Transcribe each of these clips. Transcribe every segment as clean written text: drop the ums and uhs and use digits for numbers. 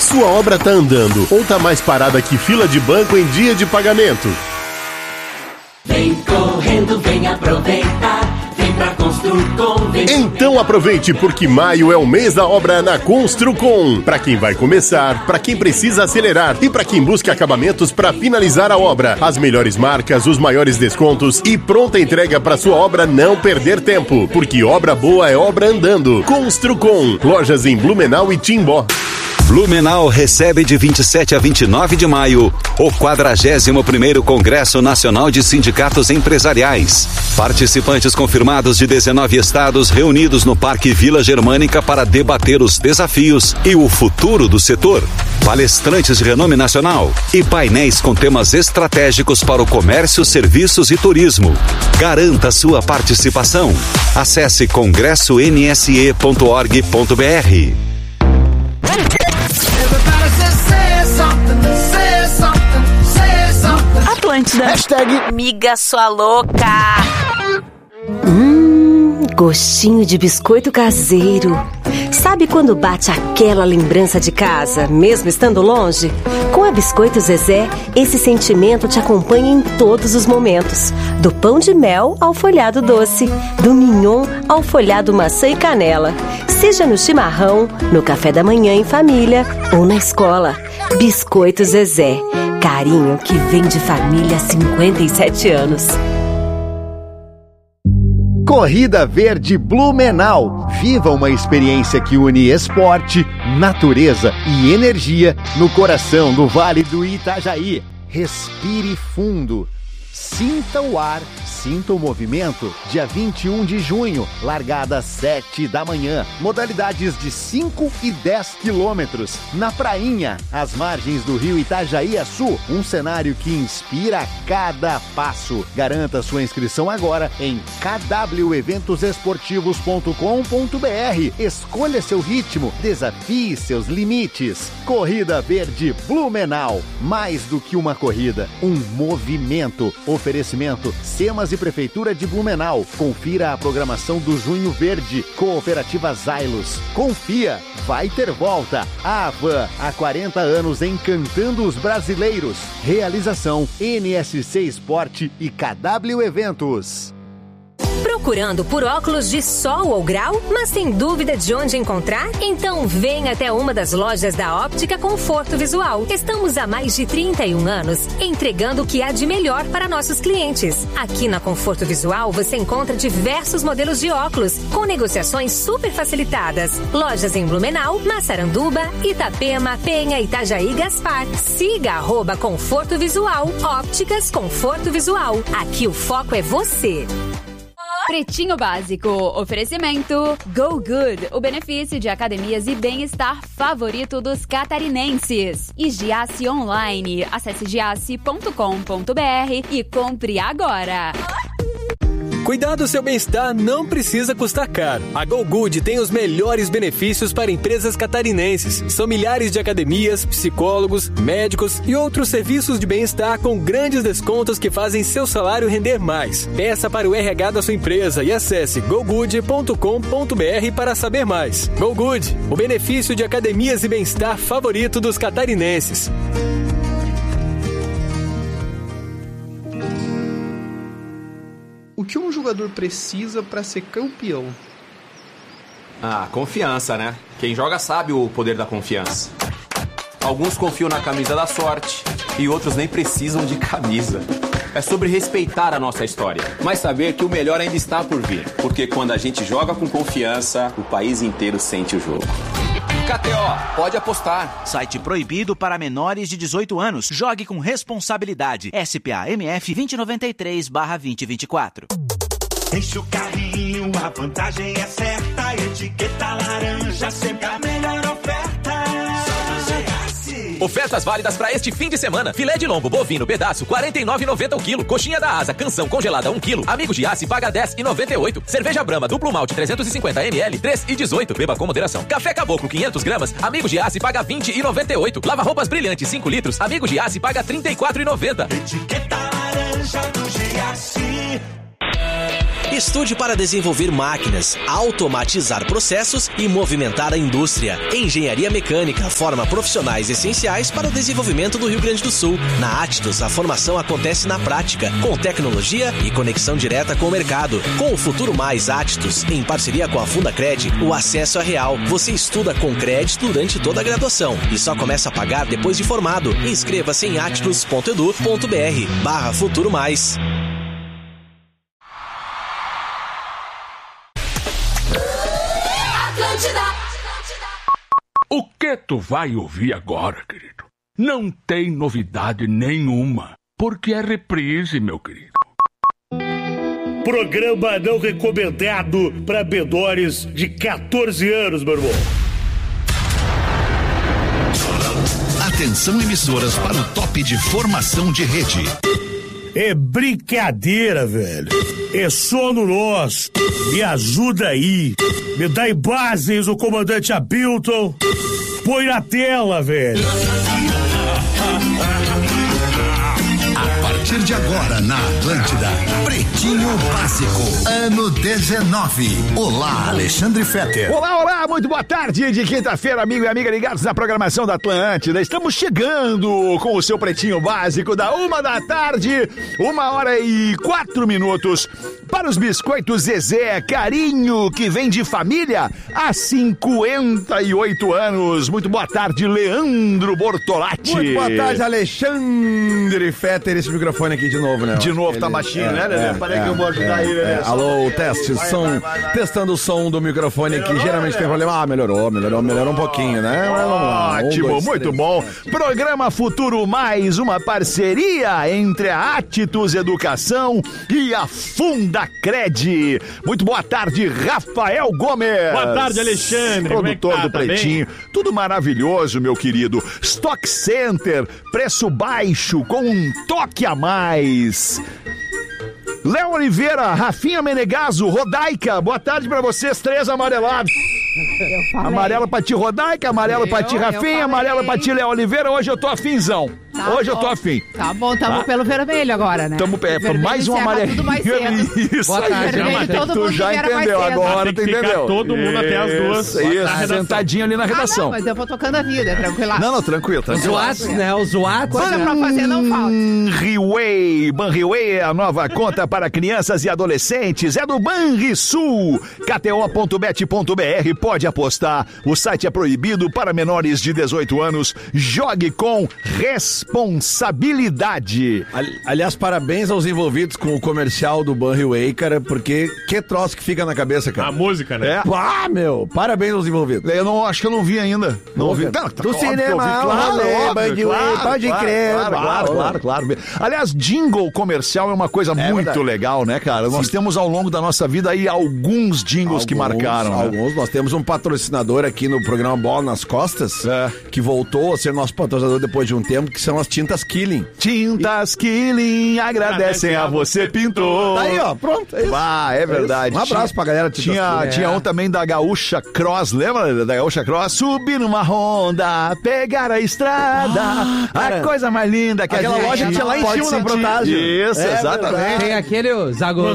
Sua obra tá andando ou tá mais parada que fila de banco em dia de pagamento? Vem correndo, vem aproveitar, vem pra Construcom. Então aproveite, porque maio é o mês da obra na Construcom. Para quem vai começar, para quem precisa acelerar e para quem busca acabamentos para finalizar a obra. As melhores marcas, os maiores descontos e pronta entrega para sua obra não perder tempo. Porque obra boa é obra andando. Construcom. Lojas em Blumenau e Timbó. Blumenau recebe de 27 a 29 de maio o 41º Congresso Nacional de Sindicatos Empresariais. Participantes confirmados de 19 estados reunidos no Parque Vila Germânica para debater os desafios e o futuro do setor. Palestrantes de renome nacional e painéis com temas estratégicos para o comércio, serviços e turismo. Garanta sua participação. Acesse congressonse.org.br. Atlântida. Hashtag Miga sua louca. Gostinho de biscoito caseiro. Sabe quando bate aquela lembrança de casa, mesmo estando longe? Com a Biscoito Zezé, esse sentimento te acompanha em todos os momentos. Do pão de mel ao folhado doce, do mignon ao folhado maçã e canela. Seja no chimarrão, no café da manhã em família ou na escola. Biscoito Zezé. Carinho que vem de família há 57 anos. Corrida Verde Blumenau. Viva uma experiência que une esporte, natureza e energia no coração do Vale do Itajaí. Respire fundo. Sinta o ar, sinta o movimento. Dia 21 de junho, largada às 7 da manhã. Modalidades de 5 e 10 quilômetros. Na prainha, às margens do rio Itajaí-Açu. Um cenário que inspira a cada passo. Garanta sua inscrição agora em kweventosesportivos.com.br. Escolha seu ritmo, desafie seus limites. Corrida Verde Blumenau. Mais do que uma corrida, um movimento. Oferecimento Semas e Prefeitura de Blumenau. Confira a programação do Junho Verde. Cooperativa Zailos. Confia, vai ter volta. A Havan, há 40 anos encantando os brasileiros. Realização NSC Esporte e KW Eventos. Procurando por óculos de sol ou grau, mas sem dúvida de onde encontrar? Então vem até uma das lojas da Óptica Conforto Visual. Estamos há mais de 31 anos entregando o que há de melhor para nossos clientes. Aqui na Conforto Visual você encontra diversos modelos de óculos com negociações super facilitadas. Lojas em Blumenau, Massaranduba, Itapema, Penha, Itajaí, Gaspar. Siga @Conforto Visual. Ópticas Conforto Visual. Aqui o foco é você. Pretinho Básico, oferecimento Go Good, o benefício de academias e bem-estar favorito dos catarinenses. E Giasse Online, acesse giasse.com.br e compre agora. Cuidar do seu bem-estar não precisa custar caro. A Go Good tem os melhores benefícios para empresas catarinenses. São milhares de academias, psicólogos, médicos e outros serviços de bem-estar com grandes descontos que fazem seu salário render mais. Peça para o RH da sua empresa e acesse gogood.com.br para saber mais. Go Good, o benefício de academias e bem-estar favorito dos catarinenses. O que um jogador precisa para ser campeão? Confiança, né? Quem joga sabe o poder da confiança. Alguns confiam na camisa da sorte e outros nem precisam de camisa. É sobre respeitar a nossa história, mas saber que o melhor ainda está por vir. Porque quando a gente joga com confiança, o país inteiro sente o jogo. KTO, pode apostar. Site proibido para menores de 18 anos. Jogue com responsabilidade. SPA-MF 2093/2024. Enche o carrinho, a vantagem é certa. Etiqueta laranja, sempre a melhor oferta. Ofertas válidas para este fim de semana. Filé de lombo bovino pedaço, R$ 49,90 o quilo. Coxinha da asa, canção congelada 1 quilo. Amigo de Giasse paga R$ 10,98. Cerveja Brahma duplo malte 350 ml, R$ 3,18. Beba com moderação. Café Caboclo 500 gramas. Amigo de Giasse paga R$ 20,98. Lava roupas brilhantes 5 litros. Amigo de Giasse paga R$ 34,90. Etiqueta laranja do Giasse. Estude para desenvolver máquinas, automatizar processos e movimentar a indústria. Engenharia Mecânica forma profissionais essenciais para o desenvolvimento do Rio Grande do Sul. Na Attus, a formação acontece na prática, com tecnologia e conexão direta com o mercado. Com o Futuro Mais Attus, em parceria com a Fundacred, o acesso é real. Você estuda com crédito durante toda a graduação e só começa a pagar depois de formado. Inscreva-se em attus.edu.br/Futuro Mais. O que tu vai ouvir agora, querido? Não tem novidade nenhuma, porque é reprise, meu querido. Programa não recomendado para menores de 14 anos, meu irmão. Atenção, emissoras, para o top de formação de rede. É brincadeira, velho. É sono nosso. Me ajuda aí. Me dá imagens o comandante Abilton. Põe na tela, velho. A partir de agora, na Atlântida, Pretinho Básico, ano 19. Olá, Alexandre Fetter. Olá, olá, muito boa tarde de quinta-feira, amigo e amiga ligados na programação da Atlântida. Estamos chegando com o seu Pretinho Básico da 1h, 1h04, para os biscoitos Zezé, carinho que vem de família há 58 anos. Muito boa tarde, Leandro Bortolatti. Muito boa tarde, Alexandre Fetter. Esse microfone aqui de novo, né? De novo, tá baixinho, né, Lelê? Parece que eu vou ajudar ele, né? Alô, teste, som. Testando o som do microfone aqui. Geralmente tem problema. Ah, melhorou um pouquinho, né? Ótimo, muito bom. Programa Futuro Mais, uma parceria entre a Attus Educação e a Fundacred. Muito boa tarde, Rafael Gomes. Boa tarde, Alexandre. Produtor do Pretinho. Tudo maravilhoso, meu querido. Stock Center, preço baixo com um toque a mais. Léo Oliveira, Rafinha Menegaso, Rodaica, boa tarde pra vocês, 3 amarelados. Amarelo pra ti, Rodaica, amarelo pra ti, Rafinha, amarelo pra ti, Léo Oliveira. Hoje eu tô afinzão. Hoje eu tô afim. Tá bom, tamo pelo vermelho agora, né? Tamo mais um amarelinho. Isso aí, tu já entendeu agora, tu entendeu? Todo mundo até as 2. Isso, sentadinho ali na redação. Não, mas eu vou tocando a vida, tranquilo. Não, tranquilo. Os Whats, né? Os Whats. Coisa pra fazer não falta. Banriway é a nova conta para crianças e adolescentes. É do Banrisul. KTO.bet.br, pode apostar. O site é proibido para menores de 18 anos. Jogue com responsabilidade. Aliás, parabéns aos envolvidos com o comercial do Banriway, cara, porque que troço que fica na cabeça, cara. A música, né? Ah, meu, parabéns aos envolvidos. Eu não, acho que eu não vi ainda. Não ouvi. Do cinema, Banriway, pode crer. Claro. Aliás, jingle comercial é uma coisa muito legal, né, cara? Nós temos ao longo da nossa vida aí alguns jingles que marcaram. Alguns. Nós temos um patrocinador aqui no programa Bola nas Costas, que voltou a ser nosso patrocinador depois de um tempo, que são as Tintas Killing. Tintas Killing agradecem a você, pintor. Tá aí, ó, pronto. É verdade. Um abraço pra galera. Tinha um também da Gaúcha Cross, lembra da Gaúcha Cross? Subir numa Honda, pegar a estrada, a coisa mais linda que aquela loja que tinha lá em cima na Protásio. Isso, exatamente. Tem aquele Zagô.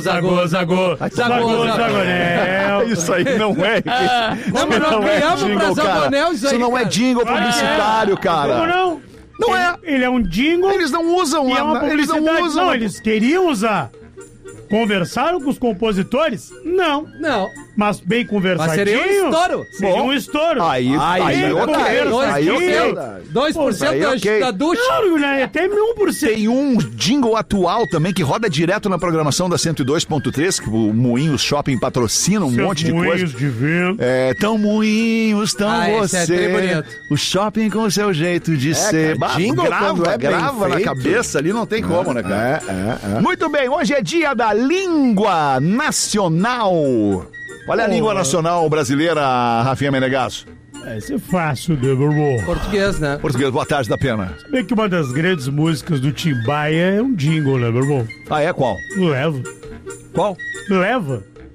Isso aí não é. Não, mas nós ganhamos pra Zagonel isso aí. Isso não é jingle publicitário, cara. Como não? Não é. Ele é um jingle. Eles não usam. Eles não usam. Não, eles queriam usar. Conversaram com os compositores? Não. Mas bem conversadinho. Mas seria um estouro. Seria um estouro. Aí ok. 2% da ducha. Não, até 1%. Tem um jingle atual também que roda direto na programação da 102.3, que o Moinhos Shopping patrocina um monte de coisa. Moinhos de vento. Tão Moinhos, tão você. O shopping com o seu jeito de ser. Jingle grava na cabeça ali, não tem como, né, cara? Muito bem, hoje é dia da língua nacional. Olha a língua nacional brasileira, Rafinha Menegasso. Isso é fácil, né, meu irmão? Português, né? Português, boa tarde da pena. Sabia que uma das grandes músicas do Timbaia é um jingle, né, meu irmão? É qual? Leva. Qual? Leva.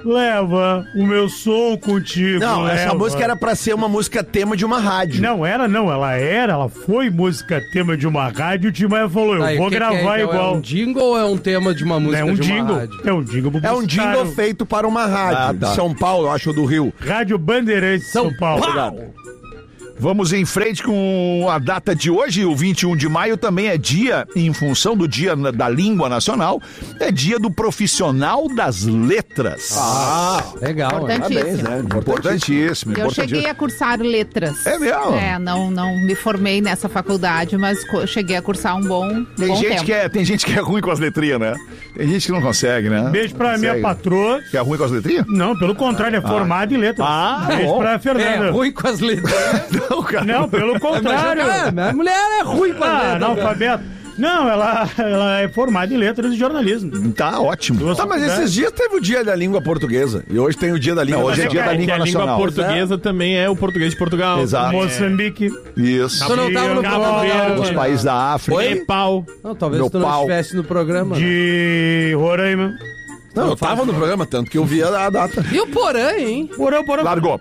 Leva o meu som contigo. Não, leva. essa música era pra ser uma música tema de uma rádio. Não, ela foi música tema de uma rádio. O Tim Maia falou, eu vou gravar igual. É um jingle ou é um tema de uma música é um de uma jingle. rádio? É um jingle publicitário. É um jingle feito para uma rádio. De São Paulo, eu acho, do Rio. Rádio Bandeirantes, São Paulo. Obrigado. Vamos em frente com a data de hoje, o 21 de maio também é dia, em função do Dia da Língua Nacional, é dia do profissional das letras. Legal. Importantíssimo. Né? Importantíssimo. Eu cheguei a cursar letras. É mesmo? Não me formei nessa faculdade, mas cheguei a cursar um bom tempo. Tem gente que é ruim com as letrinhas, né? Tem gente que não consegue, né? Beijo pra minha patroa. Que é ruim com as letrinhas? Não, pelo contrário, é formada em letras. Beijo bom. Pra Fernanda. É ruim com as letras. Não, pelo contrário. A mulher é ruim com as letras. Analfabeto. Não, ela é formada em letras e jornalismo. Tá ótimo. Tá, mas esses dias teve o dia da língua portuguesa. E hoje tem o dia da língua nacional. Hoje é dia da língua nacional. A língua portuguesa também é o português de Portugal. Exato. Moçambique. Isso. Tu não tava no programa. Os países da África. Nepal. Não, talvez tu não estivesse no programa. De Roraima. Não, eu tava no programa, tanto que eu vi a data. E o Porã, hein? Porã. Largou.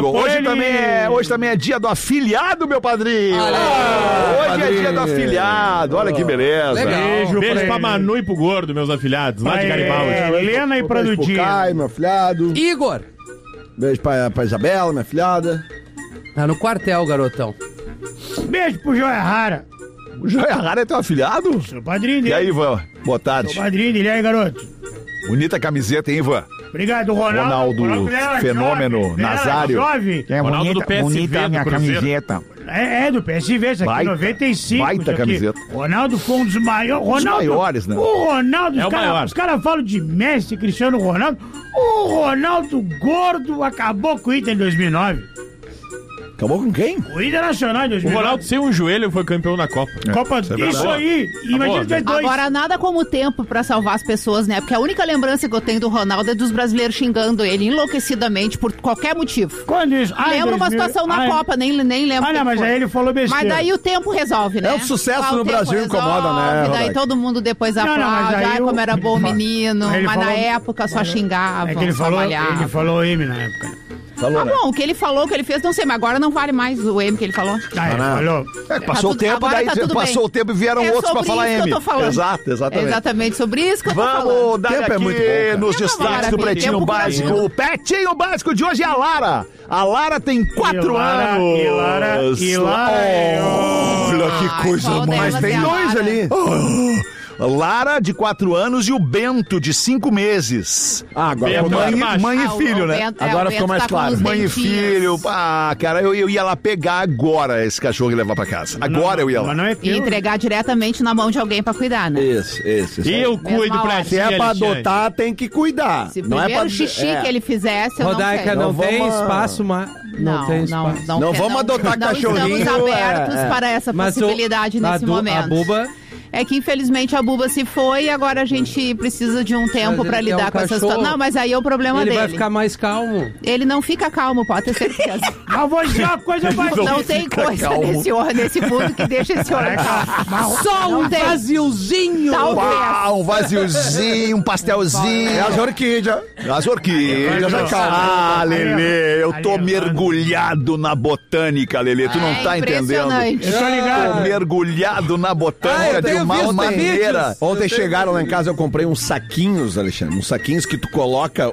Hoje também é dia do afiliado, meu padrinho. Hoje é dia do afiliado. Olha que beleza. Legal. Beijo pra Manu e pro Gordo, meus afiliados, lá de Garibaldi. Helena e pra Dudinha. Caio, meu afiliado. Igor. Beijo pra Isabela, minha afiliada. Tá no quartel, garotão. Beijo pro Joia Rara. O Joia Rara é teu afiliado? Sou padrinho dele. E aí, Ivan? Boa tarde. Sou padrinho dele. E aí, garoto? Bonita camiseta, hein, Ivan? Obrigado, Ronaldo. Fenômeno, Nazário. É Ronaldo do PSV, bonita a minha camiseta. É do PSV, essa aqui, 95. Baita camiseta. Ronaldo foi um dos maiores. Os maiores, né? O Ronaldo, maior. Os caras falam de Messi, Cristiano Ronaldo. O Ronaldo gordo acabou com o Inter em 2009. Acabou com quem? O Internacional em 2009. O Ronaldo sem um joelho foi campeão da Copa. Copa, isso aí. Imagina ter dois. Agora, nada como o tempo pra salvar as pessoas, né? Porque a única lembrança que eu tenho do Ronaldo é dos brasileiros xingando ele enlouquecidamente por qualquer motivo. Quando isso? Lembro uma situação na Copa, nem lembro. Não, mas aí ele falou besteira. Mas daí o tempo resolve, né? É o sucesso no Brasil incomoda, né? Daí todo mundo depois aplaude, como era bom menino. Mas na época só xingava. É que ele falou M na época. Falou, bom, o que ele falou, o que ele fez, não sei, mas agora não vale mais o M que ele falou. Falou. Passou o tempo, daí passou o tempo e vieram outros pra falar M. Exatamente. Exatamente sobre isso que eu tô falando. Vamos dar aqui nos destaques do Pretinho Básico. O Pretinho Básico de hoje é a Lara. A Lara tem 4 anos. E Lara. Olha que coisa mais. Tem 2 ali. Lara, de 4 anos, e o Bento, de 5 meses. Agora mãe e filho, né? Agora ficou mais claro. Mãe e filho. Cara, eu ia lá pegar agora esse cachorro e levar pra casa. Agora eu ia lá. E entregar diretamente na mão de alguém pra cuidar, né? Isso. E eu cuido pra ti, se é pra adotar, tem que cuidar. Se primeiro xixi que ele fizesse, eu Rodaica, não sei. Não tem espaço, mas... Não vamos adotar cachorrinho. Estamos abertos para essa possibilidade nesse momento. A Buba... É que infelizmente a Buba se foi e agora a gente precisa de um tempo pra lidar com essa situação. Não, mas aí é o problema dele. Ele vai ficar mais calmo. Ele não fica calmo, pode ter certeza. Mas vou dizer uma coisa mais. Não tem coisa nesse mundo que deixa esse homem calmo. Só um vaziozinho. Um vaziozinho, um pastelzinho. É as orquídeas. Lelê, eu tô mergulhado na botânica, Lelê. Tu não tá entendendo. Eu tô ligado. Tô mergulhado na botânica de uma maneira. Ontem chegaram lá em casa, eu comprei uns saquinhos, Alexandre. Uns saquinhos que tu coloca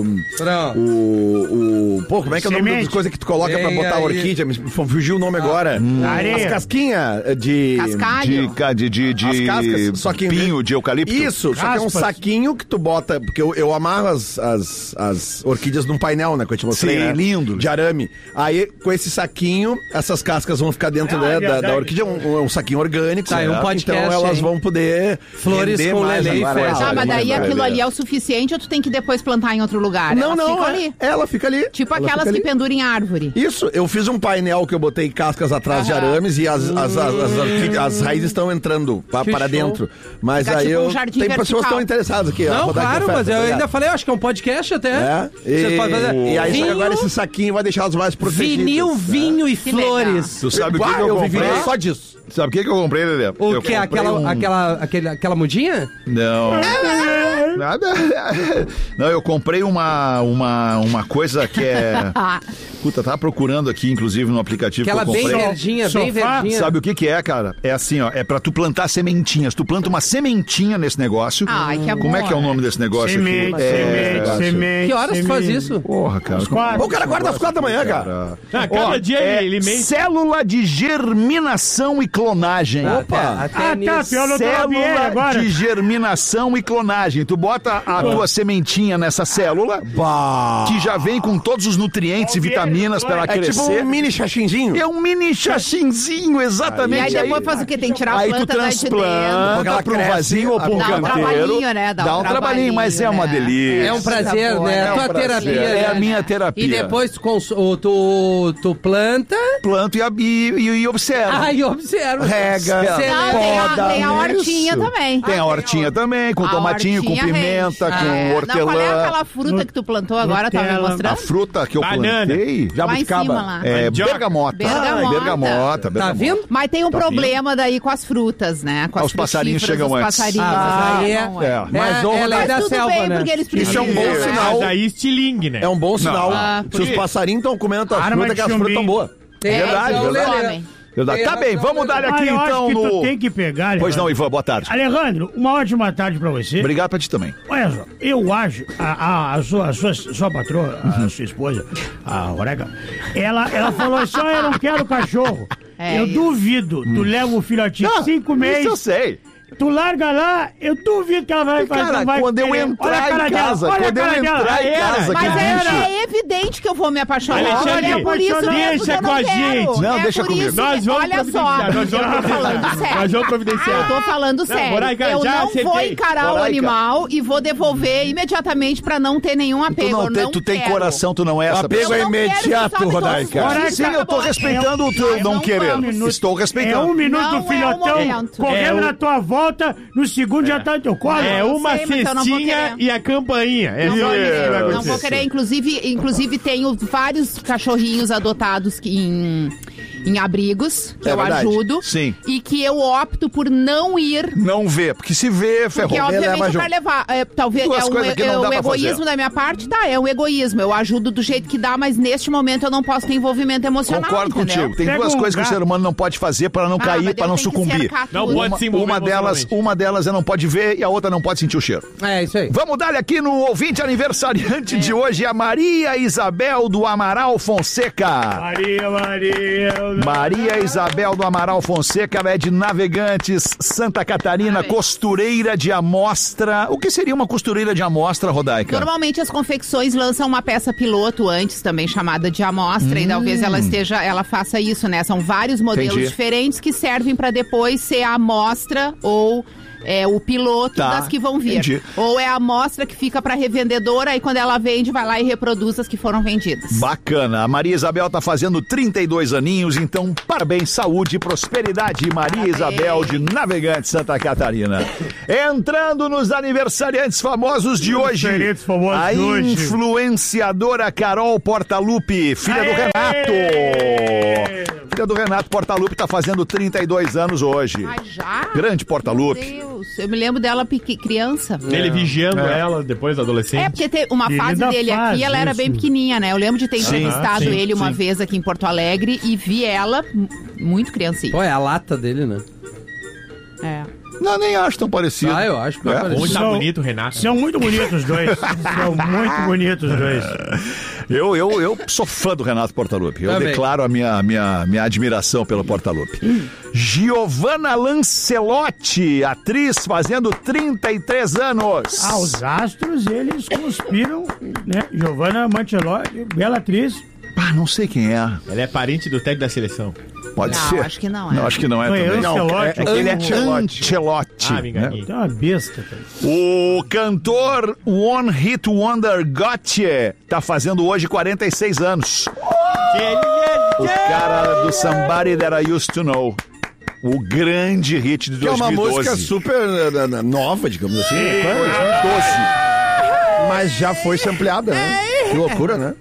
Pô, como é que é o nome das coisas que tu coloca pra botar a orquídea? Me fugiu o nome agora. As casquinhas de... Cascalho. De cascas, só que pinho, de eucalipto. Isso, só que é um saquinho que tu bota... Porque eu amarro as orquídeas num painel, né? Que eu te mostrei, sim, né? Lindo. De arame. Aí, com esse saquinho, essas cascas vão ficar dentro da orquídea. Um saquinho orgânico. Tá, um podcast, então elas vão poder... Flores com Lelê e Festa. Mas daí aquilo ali é o suficiente ou tu tem que depois plantar em outro lugar? Não, ela fica ali. Tipo aquelas que penduram em árvore. Isso, eu fiz um painel que eu botei cascas atrás de arames e as raízes estão entrando para dentro. Mas fica aí tipo eu... um jardim tem vertical. pessoas que estão interessadas aqui. Não, claro, mas eu ainda falei, acho que é um podcast até. Você pode fazer. E aí vinho, agora esse saquinho vai deixar elas mais protegidas. Vinil, vinho e flores. Tu sabe o que eu comprei? Só disso. Sabe o que eu comprei, Lelê? O que? Aquela mudinha? Não. Nada. Não, eu comprei uma coisa que é... Puta, tava procurando aqui, inclusive, no aplicativo Aquela que eu comprei. bem verdinha, bem verdinha. Sabe o que é, cara? É assim, ó, é pra tu plantar sementinhas. Tu planta uma sementinha nesse negócio. Ai, que amor. Como é que é o nome desse negócio Semente, aqui? semente. Que horas tu faz isso? Porra, cara. O cara acorda às 4 da manhã, cara. Cada dia ele mente. Célula de germinação e clonagem. Opa! Célula de germinação e clonagem. Tu bota a tua sementinha nessa célula, que já vem com todos os nutrientes e vitaminas pra ela crescer. É tipo um mini chachinzinho. É um mini chachinzinho, exatamente. E aí depois faz o quê? Tem que tirar a aí planta tu daí de transplanta dentro. pro vazio ou pro Dá um canteiro. trabalhinho, né? Dá um trabalhinho, mas é uma delícia. É um prazer, né? É um Tua prazer. terapia. É a né? minha terapia. E depois tu planta. Planto e observo. E observa. Rega, Não, tem a hortinha também. Tem a hortinha também, com tomatinho, com pimenta, com hortelã. Não, qual é aquela fruta que tu plantou agora? Tava me mostrando? A fruta que eu Banana. plantei, Jabuticaba. Lá. É bergamota. Bergamota. Tá vendo? Mas tem um problema daí com as frutas, né? Com as Os passarinhos frutíferas, chegam os antes. passarinhos. Mas tudo selva, bem, né? porque eles Isso é um bom precisam. sinal. Mas aí estilingue, né? É um bom sinal. Se os quê? passarinhos estão comendo tua Arma fruta, de que as frutas estão boas. Verdade, então, verdade. Lelê. Verdade. Tá bem, vamos dar aqui eu então acho que no... tu tem que pegar, Pois não, Alejandro. Ivan, boa tarde. Alejandro, uma ótima tarde pra você. Obrigado pra ti também. Olha só, eu acho, a sua patroa, a sua esposa, a Roreca, ela falou assim, eu não quero cachorro. Eu duvido, tu leva o filhotinho 5 meses. Isso eu sei. Tu larga lá, eu duvido que ela vai fazer. Cara, quando eu entrar em casa, Mas é evidente que eu vou me apaixonar. Alexandre, É por isso mesmo deixa que eu com não a quero. gente. Não, É deixa por comigo. isso Nós vamos olha só, providenciar, nós vamos eu tô falando providenciar. sério. Nós vamos providenciar. Eu tô falando sério. Moraica, Eu já não acertei. vou encarar o Moraica. animal e vou devolver imediatamente pra não ter nenhum apego. Tu tem coração, tu não é essa apego pessoa. é imediato, Rodaica. Sim, eu tô respeitando o teu não querer. Estou respeitando. É 1 minuto Não do é o filhotão momento. correndo na tua volta, no segundo já tá no teu colo. É uma sei, mas eu não vou cestinha querer. e a campainha. É Não isso vou aí que vai querer, não acontecer. vou querer. Inclusive tenho vários cachorrinhos adotados em abrigos, que É eu verdade. ajudo. Sim. E que eu opto por não ir. Não vê, porque se vê, ferrou. Porque, obviamente, eu quero levar. Talvez Duas coisas que não dá um pra egoísmo fazer. da minha parte, é um egoísmo. Eu ajudo do jeito que dá, mas neste momento eu não posso ter envolvimento emocional. Concordo entendeu? contigo. Tem Pega duas um coisas que o gato. ser humano não pode fazer para não mas cair, daí para não tem que sucumbir. cercar Não tudo. pode se envolver Uma delas é não pode ver e a outra não pode sentir o cheiro. É, isso aí. Vamos dar aqui no ouvinte aniversariante de hoje, a Maria Isabel do Amaral Fonseca. Maria Isabel do Amaral Fonseca, ela é de Navegantes, Santa Catarina, costureira de amostra. O que seria uma costureira de amostra, Rodaica? Normalmente as confecções lançam uma peça piloto antes, também chamada de amostra, e talvez ela faça isso, né? São vários modelos Entendi. diferentes que servem para depois ser a amostra ou o piloto das que vão vir. Entendi. Ou é a amostra que fica para revendedora, aí quando ela vende, vai lá e reproduz as que foram vendidas. Bacana. A Maria Isabel tá fazendo 32 aninhos, então parabéns, saúde e prosperidade, Maria Isabel de Navegantes, Santa Catarina. Entrando nos aniversariantes famosos de hoje, a influenciadora Carol Portalupi, filha do Renato. Filha do Renato Portalupi tá fazendo 32 anos hoje. Já? Grande Portalupi. Meu Deus, eu me lembro dela criança. Ele vigiando ela depois da adolescente. Porque tem uma fase dele aqui, ela era bem pequenininha, né? Eu lembro de ter entrevistado ele uma vez aqui em Porto Alegre e vi ela muito criancinha. Pô, é a lata dele, né? É. Não, nem acho tão parecido. Eu acho que é parecido. Hoje tá bonito, Renato. São muito bonitos os dois. São muito bonitos os dois. Eu sou fã do Renato Portalupi. Eu Também. declaro a minha admiração pelo Portalupi. Giovanna Lancelotti, atriz fazendo 33 anos. Os astros, eles conspiram, né? Giovanna Mancelotti, bela atriz. Não sei quem é. Ela é parente do técnico da seleção. Pode Não, ser. acho que não é. Não, acho que não é Não, é também. Ancelotti. Ele é Ancelotti. Me enganei. É uma besta, cara. O cantor One Hit Wonder Gotye tá fazendo hoje 46 anos. O cara do Somebody That I Used to Know. O grande hit de 2012. Que é uma música super nova, digamos assim. 2012. Mas já foi sampleada, né? Que loucura, né?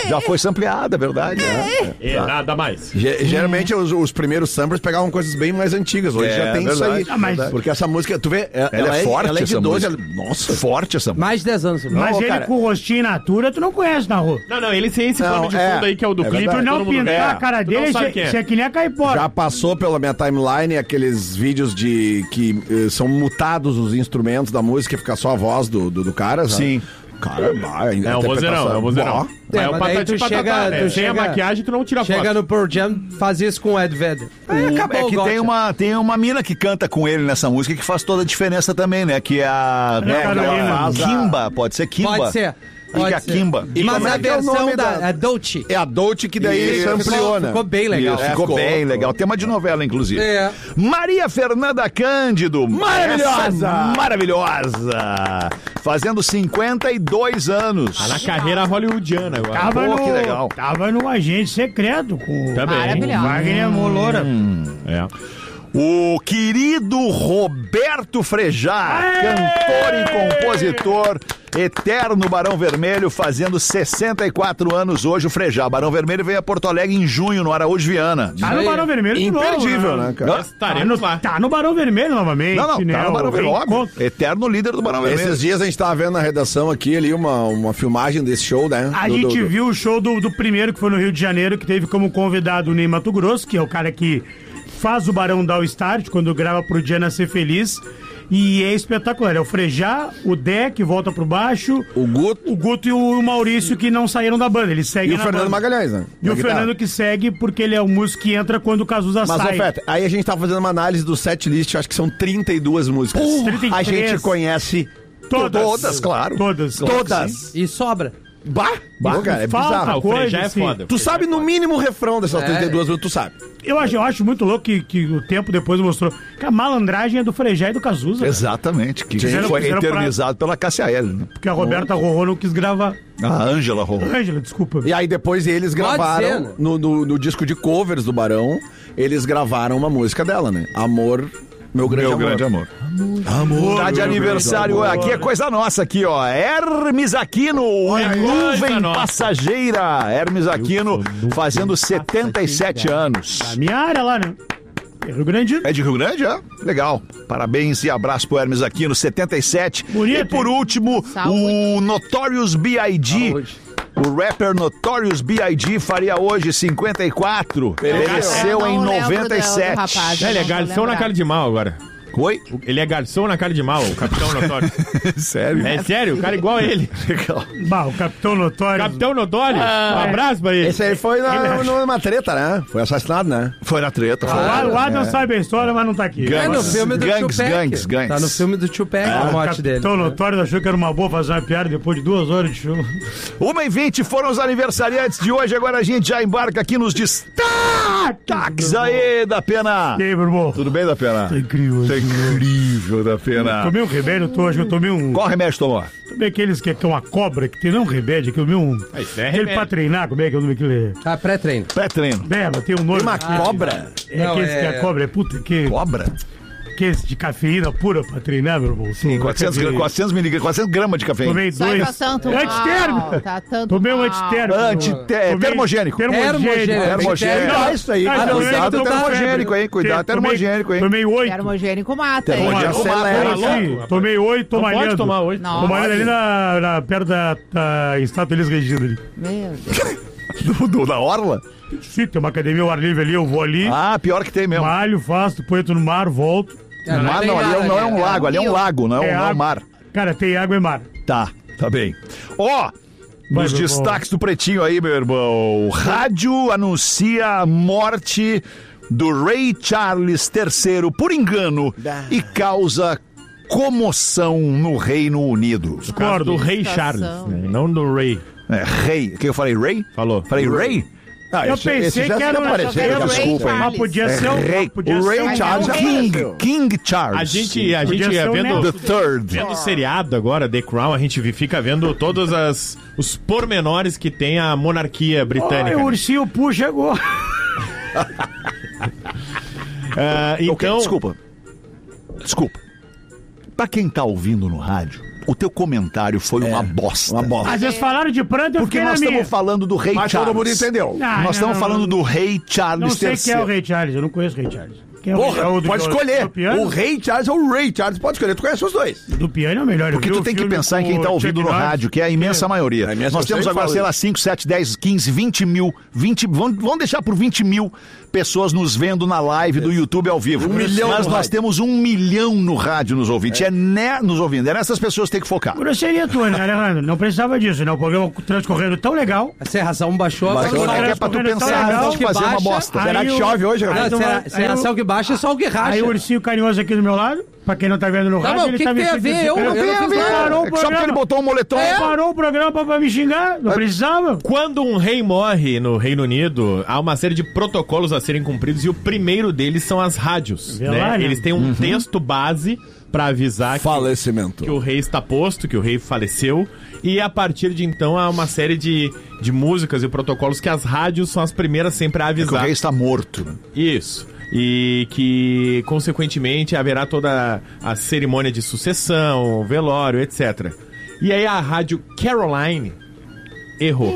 Já foi sampleada, é verdade. Nada mais. Geralmente os primeiros samplers pegavam coisas bem mais antigas. Hoje já tem verdade. isso aí. Porque essa música, tu vê, ela é forte. Ela é de 12. Nossa, forte essa música. Mais de 10 anos. Mas ele cara. com o rostinho natura, tu não conhece na rua. Não, ele tem esse pano de fundo aí que é o do clipe. Tu não pintar a cara dele, isso é que nem a caipora. Já passou pela minha timeline aqueles vídeos de que são mutados os instrumentos da música e fica só a voz do cara, sabe? Sim. Cara, é o vozeirão. É o patati patatá. Sem a maquiagem, tu não tira foto. Chega no Pearl Jam, faz isso com o Ed Vedder. É que tem uma mina que canta com ele nessa música que faz toda a diferença também, né? Que é a Kimba, pode ser Kimba. Pode ser. Acho que é a Kimba. Mas a versão da Dolce. É a Dolce que daí ampliou, né? Ficou bem legal. Ficou bem legal. Tema de novela, inclusive. É. Maria Fernanda Cândido. Maravilhosa. Fazendo 52 anos. Tá na carreira hollywoodiana agora. Que legal. Tava no Agente Secreto com Maravilhosa. Wagner Moura. O querido Roberto Frejá, cantor e compositor, eterno Barão Vermelho, fazendo 64 anos hoje. O Frejá, Barão Vermelho, veio a Porto Alegre em junho, no Araújo Viana. Tá no Barão Vermelho de novo, imperdível, né, cara? Estaremos lá. Tá no Barão Vermelho novamente. Não, tá no Barão Vermelho, óbvio. Eterno líder do Barão Vermelho. Esses dias a gente tava vendo na redação aqui ali uma filmagem desse show, né? A gente viu o show do primeiro, que foi no Rio de Janeiro, que teve como convidado o Ney Mato Grosso, que é o cara que faz o Barão dar o start quando grava pro Dia Nascer Feliz. E é espetacular. É o Frejá, o Dé, que volta pro baixo. O Guto e o Maurício, que não saíram da banda. Eles seguem na banda. E o Fernando Magalhães, né? E o Fernando que segue, porque ele é o músico que entra quando o Cazuza sai. Mas, Feta, aí a gente tá fazendo uma análise do setlist, acho que são 32 músicas. 33. A gente conhece todas, claro. Todas. E sobra. Cara, é bizarro. O Frejá é foda. Tu sabe no mínimo o refrão dessas 32 músicas, tu sabe. Eu acho muito louco que o tempo depois mostrou que a malandragem é do Frejá e do Cazuza. Exatamente, que foi eternizado pela Cássia Eller, né? Porque a Roberta Rorô não quis gravar. A Ângela Rorô. Desculpa. E aí depois eles gravaram, no disco de covers do Barão, eles gravaram uma música dela, né? Amor... Meu grande amor. Tá de aniversário. Aqui é coisa nossa aqui, ó. Hermes Aquino, nuvem passageira. Hermes Aquino fazendo 77 anos. Da minha área lá, né? Rio Grande. É de Rio Grande, é? Legal. Parabéns e abraço pro Hermes Aquino, 77. Bonito. E por último, o Notorious B.I.G. O rapper Notorious B.I.G. faria hoje 54. Pereceu em 97. Ele é garçom na cara de mal agora. Oi? Ele é garçom na cara de mal, o Capitão Notório. Sério? É sério, o cara é igual a ele. Legal. O Capitão Notório. Capitão Notório? Um abraço pra ele. Esse aí foi numa treta, né? Foi assassinado, né? Foi na treta. O Adam sabe a história, mas não tá aqui. É no filme do Gangs. Tá no filme do Tupac, a morte dele. O Capitão Notório achou que era uma boa fazer uma piada depois de 2 horas de show. 1h20 foram os aniversariantes de hoje. Agora a gente já embarca aqui nos destaques aí, da Pena. E aí, meu irmão? Tudo bem, da Pena? Tá incrível. Incrível, da Pena. Tomei um remédio, acho que eu tomei um... Qual remédio tomou? Tomei aqueles que é uma cobra, que tem não remédio, que eu tomei um... Aquele pra treinar, como é que eu tomei aquele... Pré-treino. Pré-treino. Mas tem um nome... Uma cobra? É aqueles que a cobra é puta que... Cobra? Aqueles de cafeína pura pra treinar, meu irmão. Sim, 400 gramas de cafeína. Tomei 2. Antitérmico. Tomei um antitérmico. Termogênico. Termogênico. Isso aí. Cuidado termogênico, hein? Cuidado termogênico, hein? Tomei 8. Termogênico mata, hein? Tomei 8, tô malhando. Pode tomar 8. Tô malhando ali perto da estátua Elis Regina ali. Meu Deus. Da Orla? Sim, tem uma academia ao ar livre ali, eu vou ali. Pior que tem mesmo. Malho, faço, depois entro no mar, volto. Mar não, ali não é um lago, ali é um lago, não é um mar. Cara, tem água e mar. Tá bem. Nos destaques do Pretinho aí, meu irmão. Rádio anuncia a morte do Rei Charles III por engano e causa comoção no Reino Unido. Discordo do Rei Charles, né? Não do Rei. Rei. O que eu falei? Rei? Falou. Falei Rei? Eu pensei que era desculpa, mas podia ser o Rei Charles. King Charles. A gente ia vendo vendo seriado agora, The Crown, a gente fica vendo todos os pormenores que tem a monarquia britânica. O ursinho Poo chegou. Então... Desculpa. Pra quem tá ouvindo no rádio, o teu comentário foi uma bosta. Uma bosta. Às vezes falaram de pranto, eu Porque fiquei nós na minha. estamos falando do Rei Mas Charles. todo mundo entendeu. Nós estamos falando do Rei Charles Não sei III. quem é o Rei Charles, eu não conheço o Rei Charles. Quem é o Porra, rei- pode do escolher. piano? O Rei Charles ou o Ray Charles, pode escolher. Tu conhece os dois. Do piano é o melhor. Porque tu tem que pensar em quem tá ouvindo no rádio, que é a imensa maioria. Nós temos agora, sei lá, 5, 7, 10, 15, 20 mil. Vamos deixar por 20 mil pessoas nos vendo na live do YouTube ao vivo. 1 milhão Mas no nós rádio. temos 1 milhão no rádio nos ouvintes. Nos ouvindo. É nessas pessoas que tem que focar. Grosseria tua, né, Alejandro? Não precisava disso, né? O programa transcorrendo tão legal. A serração baixou. Baixou, agora né? Que é pra tu Transcorrendo tão pensar legal, antes de fazer uma baixa, bosta. Será que chove hoje, Não, Renato? serração que baixa é só o que racha. Aí o ursinho carinhoso aqui do meu lado, pra quem não tá vendo no Tá, rádio, mas o ele que tá que tem a vestido ver? de Eu não secreto. fiz nada. Parou o É que só porque ele programa. botou um moletom. Parou o programa pra me xingar, não precisava. Quando um rei morre no Reino Unido, há uma série de protocolos a serem cumpridos e o primeiro deles são as rádios. Né? Velório. Eles têm um texto base pra avisar Falecimento. que o rei está posto, que o rei faleceu. E a partir de então há uma série de músicas e protocolos que as rádios são as primeiras sempre a Que o avisar. rei está morto. Isso. E que, consequentemente, haverá toda a cerimônia de sucessão, velório, etc. E aí a rádio Caroline errou.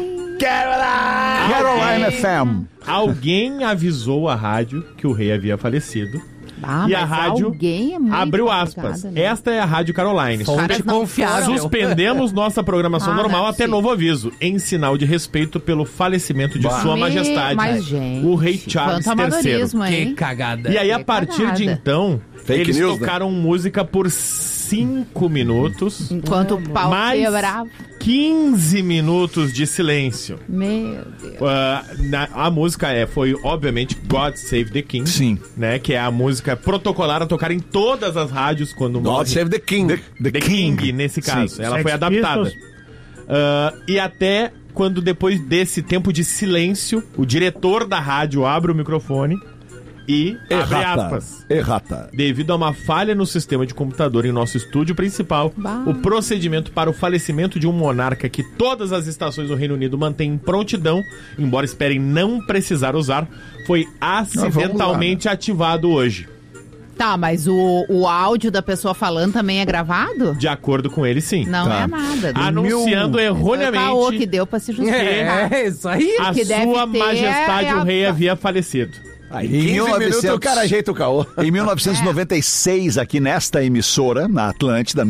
Caroline FM. Alguém avisou a rádio que o rei havia falecido. E a mas rádio alguém é muito abriu complicado, aspas. né? Esta é a Rádio Caroline. Fonte confiável. Suspendemos nossa programação não normal é até possível. novo aviso, em sinal de respeito pelo falecimento de Sua Majestade, Mas, gente, o rei Charles quanto amadorismo, III. hein? Que cagada. E aí, a Que partir de cagada. então, Fake eles news, tocaram música por 5 minutos, Enquanto o pau mais quebrava. 15 minutos de silêncio. Meu Deus. A música foi, obviamente, God Save the King. Sim. Né, que é a música protocolar a tocar em todas as rádios quando God morre. Save the King. The King, nesse caso. Sim. Ela Sex foi adaptada. Pistols. E até quando, depois desse tempo de silêncio, o diretor da rádio abre o microfone e abre aspas. Errata. Devido a uma falha no sistema de computador em nosso estúdio principal, o procedimento para o falecimento de um monarca que todas as estações do Reino Unido mantêm em prontidão, embora esperem não precisar usar, foi acidentalmente ativado hoje. Tá, mas o áudio da pessoa falando também é gravado? De acordo com ele, sim. Não Tá. é nada. Anunciando Foi o caô erroneamente que deu pra se justificar. É, isso aí. a que deve sua ter majestade, é o a- rei havia falecido. Aí, Em 15 minutos 1900 o cara ajeita o caô. Em 1996, aqui nesta emissora, na Atlântida,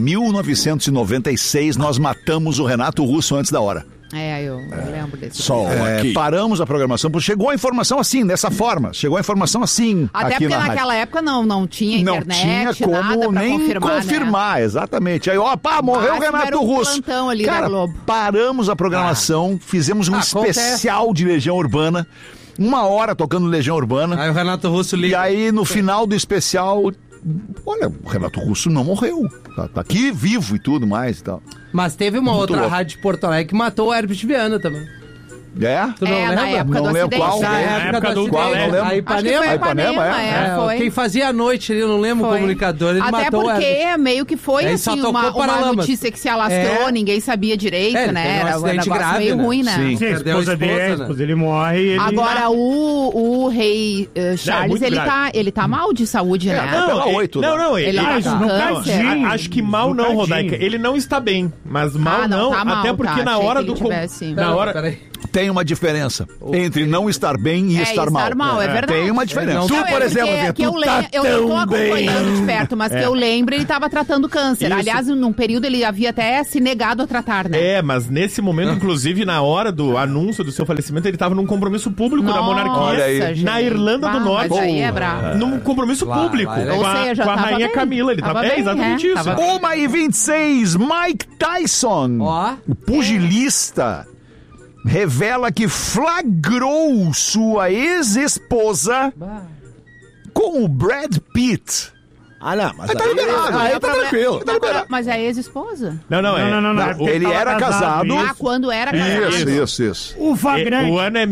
1996, nós matamos o Renato Russo antes da hora. Eu lembro desse. Paramos a programação, porque chegou a informação assim, dessa forma. Chegou a informação assim Até aqui porque na rádio. naquela época não tinha internet, Não tinha nada como pra nem confirmar, né? exatamente. Aí, morreu o Máximo era Renato um Russo. plantão ali da Cara, Globo. paramos a programação, fizemos um especial de Legião Urbana, 1 hora tocando Legião Urbana. Aí o Renato Russo liga. E aí, no final do especial, olha, o Renato Russo não morreu. Tá aqui vivo e tudo mais e tal. Mas teve uma Muito outra louco. rádio de Porto Alegre que matou o Herbert Viana também. É? Tu não lembra? na época Não do lembro acidente. qual. Na É, época do qual, não acidente. lembro. A Acho que Ipanema. foi A Ipanema, foi. Quem fazia a noite ali, eu não lembro o Foi. comunicador, ele Até matou o porque Herbert. meio que foi Aí só assim, tocou uma Paralamas. notícia que se alastrou, É. ninguém sabia direito, É, ele né? teve um Era um acidente negócio grave, meio né? ruim, né? Sim. Sim, a Perdeu a esposa dele, esposa, ele morre e ele... Agora, o rei Charles, muito grave. ele tá mal de saúde, né? pela ele- 8, não, né? não, Ele tá acho, com não, câncer? acho que mal não, Rodaica. Ele não está bem, mas mal não, tá mal, até porque tá. na Achei hora que do ele tivesse. na hora Peraí. Tem uma diferença entre não estar bem e estar mal. É verdade. Tem uma diferença. Não, Tu, é por porque exemplo, Vitor, que eu, tu tá eu tô tão acompanhando de perto, mas que eu lembro, ele tava tratando câncer. Isso. Aliás, num período ele havia até se negado a tratar, né? mas nesse momento, inclusive, na hora do anúncio do seu falecimento, ele estava num compromisso público da monarquia Olha aí. na Irlanda do Norte. Mas aí é bravo. Num compromisso público lá é com Ou a, seja, com a tava rainha bem. Camila. Ele Tava tava, bem, exatamente isso. tava 1h26, Mike Tyson, Ó. o pugilista, revela que flagrou sua ex-esposa com o Brad Pitt. Ah, não, mas Aí tá liberado. Aí tá tranquilo. Tá liberado. Mas é ex-esposa? Não, Não, Ele era casado. Ah, quando era casado. Isso. O flagrante. O ano é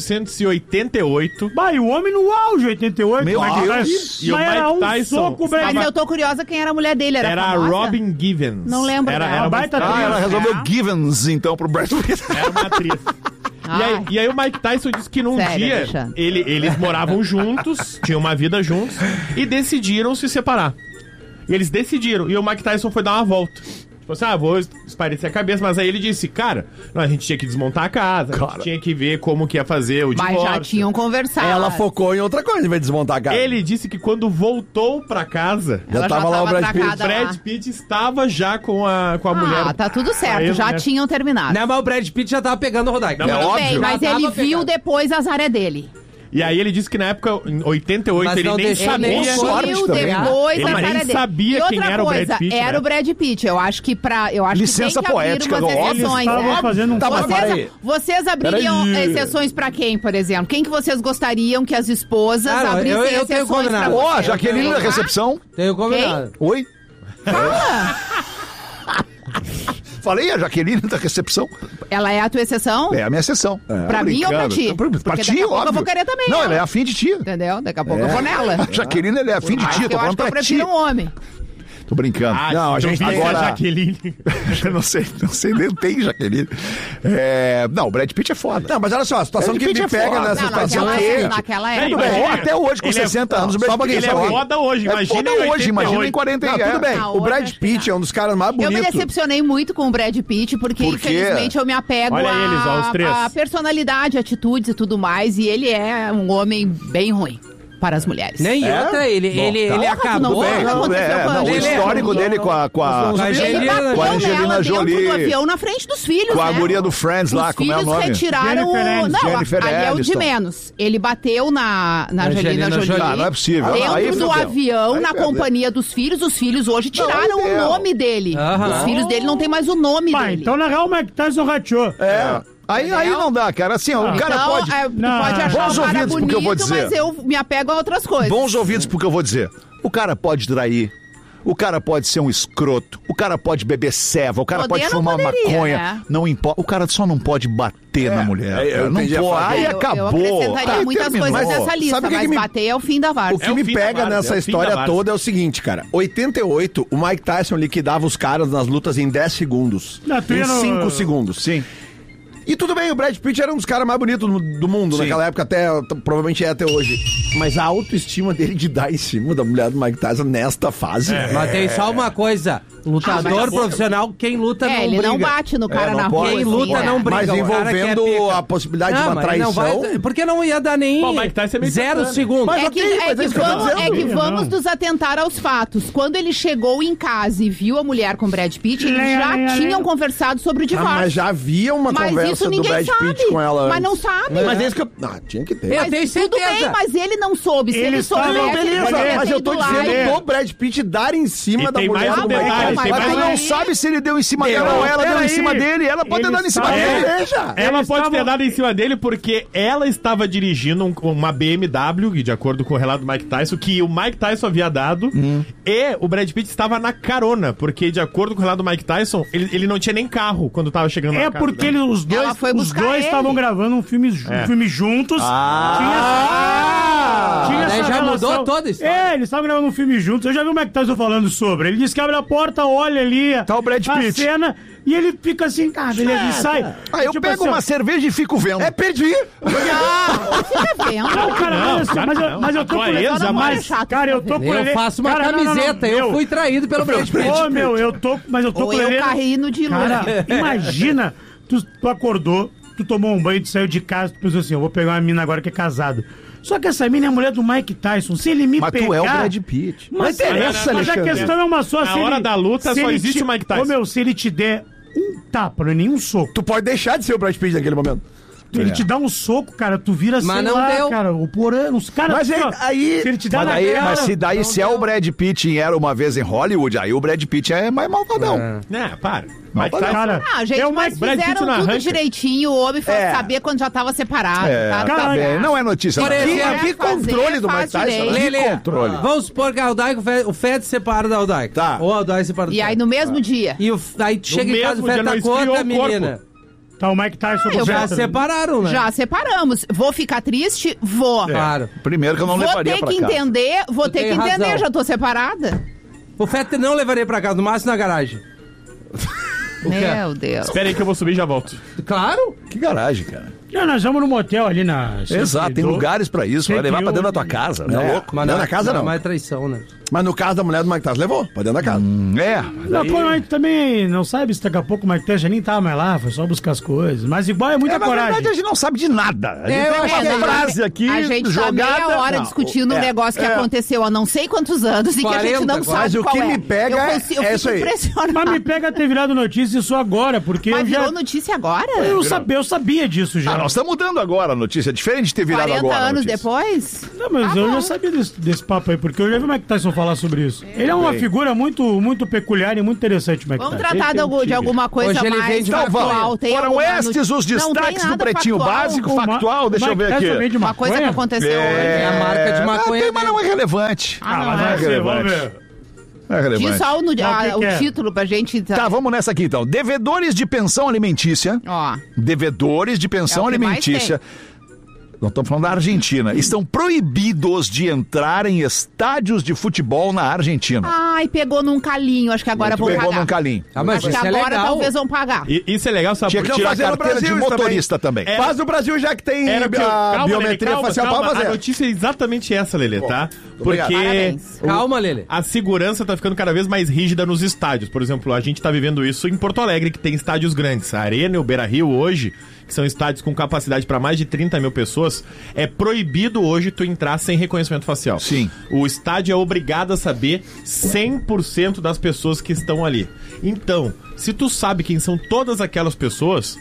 1988. Bah, e o homem no auge, 88. Meu mas Deus. E o era Mike um Tyson soco, Mas bem. eu tô curiosa quem era a mulher dele. Era Era a famosa? Robin Givens. Não lembro Era, dela. era uma, Baita Ah, ela atriz. resolveu Givens, então, pro Brad Pitt. era uma atriz. E aí o Mike Tyson disse que num Sério, dia Alexandre? eles moravam juntos, tinham uma vida juntos e decidiram se separar. E eles decidiram. E o Mike Tyson foi dar uma volta. Tipo assim, vou espairecer a cabeça, mas aí ele disse, cara, a gente tinha que desmontar a casa, a gente tinha que ver como que ia fazer o divórcio. Mas já tinham conversado. Ela focou em outra coisa, em vez de desmontar a casa. Ele disse que quando voltou pra casa, já tava lá o Brad Pitt. O Brad Pitt estava já com a mulher. Tá tudo certo, já tinham terminado. Não, mas o Brad Pitt já tava pegando o Rodaica. Tudo bem, mas ele viu depois a Zaré dele. E aí ele disse que na época, em 88, ele nem sabia. Ele viu depois a Zaré dele. Sabia quem era o Brad Pitt. Era o Brad Pitt. Eu acho que licença tem que poética abrir umas exceções. Vocês abririam exceções pra quem, por exemplo? Quem que vocês gostariam que as esposas abrissem exceções pra vocês? Ó, Jaqueline da recepção. Tenho combinado. Oi? Fala! Falei a Jaqueline da recepção. Ela é a tua exceção? É a minha exceção. Pra mim ou pra ti? Pra ti, daqui a pouco óbvio. eu vou querer também. Não, ela é afim de ti. Entendeu? Daqui a pouco eu vou nela. Jaqueline, ela é afim de ti. Eu acho que eu prefiro um homem. Tô brincando. Não, a gente agora... a Jaqueline. Eu não sei nem tem Jaqueline. Não, o Brad Pitt é foda. Não, mas olha só, a situação que me pega nessa situação naquela época. Até hoje, com 60 anos, o Brad Pitt é foda hoje. Imagina em 40 anos. Tudo bem, o Brad Pitt é um dos caras mais bonitos. Eu me decepcionei muito com o Brad Pitt, porque infelizmente eu me apego à personalidade, atitudes e tudo mais, e ele é um homem bem ruim para as mulheres. Nem outra, ele acabou. O histórico dele com a Angelina Jolie. Ele bateu do avião na frente dos filhos, com a guria do Friends lá, como é o nome? Os filhos retiraram Jennifer ali é o de menos. Ele bateu na Angelina Jolie. Não é possível. Dentro do avião, na companhia dos filhos. Os filhos hoje tiraram o nome dele. Os filhos dele não tem mais o nome dele. Então, na real, o Mike Tyson rateou. Aí não dá, cara. Assim, o cara então, pode... pode achar bons ouvidos porque eu vou dizer. Mas eu me apego a outras coisas. Bons ouvidos porque eu vou dizer. O cara pode trair. O cara pode ser um escroto. O cara pode beber ceva. O cara pode fumar maconha. Né? Não importa. O cara só não pode bater na mulher. Não pode. Aí acabou. Eu acrescentaria muitas coisas nessa lista, mas bater é o fim da várzea. O que me pega nessa história toda é o seguinte, cara. 88, o Mike Tyson liquidava os caras nas lutas em 10 segundos. Em 5 segundos. Sim. E tudo bem, o Brad Pitt era um dos caras mais bonitos do mundo naquela época, provavelmente é até hoje. Mas a autoestima dele de dar em cima da mulher do Mike Tyson nesta fase... Mas tem só uma coisa, lutador profissional, quem luta não briga. Ele não bate no cara na rua. Quem luta não briga. Mas envolvendo a possibilidade de uma traição... Porque não ia dar nem 0 segundos. É que vamos nos atentar aos fatos. Quando ele chegou em casa e viu a mulher com o Brad Pitt, eles já tinham conversado sobre o divórcio. Mas já havia uma conversa do Brad Pitt com ela antes. Mas não sabe. Mas é isso que eu... tinha que ter. Eu tenho certeza. Tudo bem, mas ele não soube. Se ele soubesse, beleza, mas eu tô dizendo do Brad Pitt dar em cima da mulher do Mike Tyson. Mas tu não sabe se ele deu em cima dela ou ela deu em cima dele. Ela pode ter dado em cima dele. Ela pode ter dado em cima dele porque ela estava dirigindo uma BMW, de acordo com o relato do Mike Tyson, que o Mike Tyson havia dado, e o Brad Pitt estava na carona, porque de acordo com o relato do Mike Tyson, ele não tinha nem carro quando estava chegando na casa. Porque os dois estavam gravando um filme juntos. Tinha essa já relação. mudou toda isso. Eles estavam gravando um filme juntos. Eu já vi o Mike Tyson falando sobre. Ele disse que abre a porta, olha ali tá o Brad Pitt. A cena e ele fica assim, beleza, e sai. Aí eu pego uma cerveja e fico vendo. Perdi. Fica vendo. Mas eu tô com ele. Cara, eu tô com ele. Eu faço uma camiseta. Eu fui traído pelo Brad Pitt. Eu tô com ele. Eu carrinho de lua. Cara, imagina, tu acordou, tu tomou um banho, tu saiu de casa, tu pensou assim, eu vou pegar uma mina agora que é casada. Só que essa mina é a mulher do Mike Tyson. Se ele me pegar... Mas tu é o Brad Pitt. Mas a questão é uma só. Na hora da luta só existe o Mike Tyson. Se ele te der um tapa, não é nenhum soco. Tu pode deixar de ser o Brad Pitt naquele momento. Ele te dá um soco, cara, tu vira assim lá, cara, o porã, os caras... Mas aí... Se ele te dá na cara... Mas se é o Brad Pitt em Era Uma Vez em Hollywood, aí o Brad Pitt é mais malvadão. Para. Cara, gente, mas fizeram tudo direitinho, o homem foi saber quando já tava separado. Tá bem, não é notícia. Que controle do Mike Tyson. Que controle. Vamos supor que a Aldaico, o Fed separa da Aldaico. Tá. Ou a Aldaico separa do Fed. E aí no mesmo dia. E aí chega em casa, o Fed tá com outra menina. Tá, o Mike Tyson... Já separaram, né? Já separamos. Vou ficar triste? Vou. Claro. Primeiro que eu não levaria pra casa. Vou ter que entender, já tô separada. O Fetter não levaria pra casa, no máximo na garagem. Meu Deus. Espera aí que eu vou subir e já volto. Claro. Que garagem, cara. Não, nós vamos no motel ali na... Exato, tem lugares pra isso. Vai levar pra dentro da tua casa, né? Louco. Mas não na casa, não. Não é traição, né? Mas no caso da mulher do Mike Tyson, levou pra dentro da casa. Não, pô, a gente também não sabe se daqui a pouco o Mike Tyson nem tava mais lá, foi só buscar as coisas. Mas igual é muita coragem. Na verdade, a gente não sabe de nada. A gente tem uma frase aqui a gente jogada... tá meia hora discutindo um negócio que aconteceu há não sei quantos anos e que a gente não sabe mas o que me pega é isso aí. Mas me pega ter virado notícia isso agora, porque mas virou notícia agora? Eu sabia disso já. Nós estamos mudando agora a notícia, é diferente de ter virado agora. 40 anos depois? Não, mas eu já sabia desse papo aí, porque eu já vi o Mike Tyson falar sobre isso. Ele é uma figura muito peculiar e muito interessante, Mike Tyson. Vamos tratar de alguma coisa mais factual. Foram estes os destaques do Pretinho Básico, factual, deixa eu ver aqui. Uma coisa que aconteceu hoje. É a marca de maconha. Mas não é relevante. Não é relevante. É relevante. Diz só o título pra gente... Tá, vamos nessa aqui então. Devedores de pensão alimentícia. Devedores de pensão alimentícia. Nós estamos falando da Argentina. Estão proibidos de entrar em estádios de futebol na Argentina. Ai, pegou num calinho. Acho que agora vão pagar. Pegou num calinho. Mas acho que agora talvez vão pagar. Isso é legal, sabe? Tinha que tirar a carteira de motorista também. Faz no Brasil já que tem a biometria facial pra fazer. A notícia é exatamente essa, Lelê, tá? Porque calma, Lelê. A segurança tá ficando cada vez mais rígida nos estádios. Por exemplo, a gente tá vivendo isso em Porto Alegre, que tem estádios grandes. A Arena e o Beira-Rio hoje, que são estádios com capacidade para mais de 30 mil pessoas, é proibido hoje tu entrar sem reconhecimento facial. Sim. O estádio é obrigado a saber 100% das pessoas que estão ali. Então, se tu sabe quem são todas aquelas pessoas,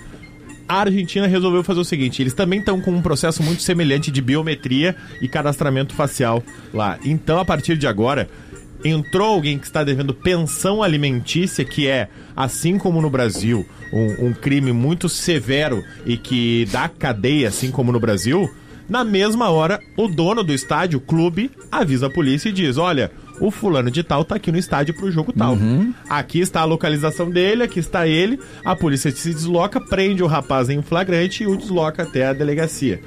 a Argentina resolveu fazer o seguinte: eles também estão com um processo muito semelhante de biometria e cadastramento facial lá. Então, a partir de agora, entrou alguém que está devendo pensão alimentícia, que é, assim como no Brasil, um crime muito severo e que dá cadeia, assim como no Brasil. Na mesma hora, o dono do estádio, o clube, avisa a polícia e diz: olha, o fulano de tal tá aqui no estádio pro jogo tal. Aqui está a localização dele, aqui está ele. A polícia se desloca, prende o rapaz em flagrante e o desloca até a delegacia.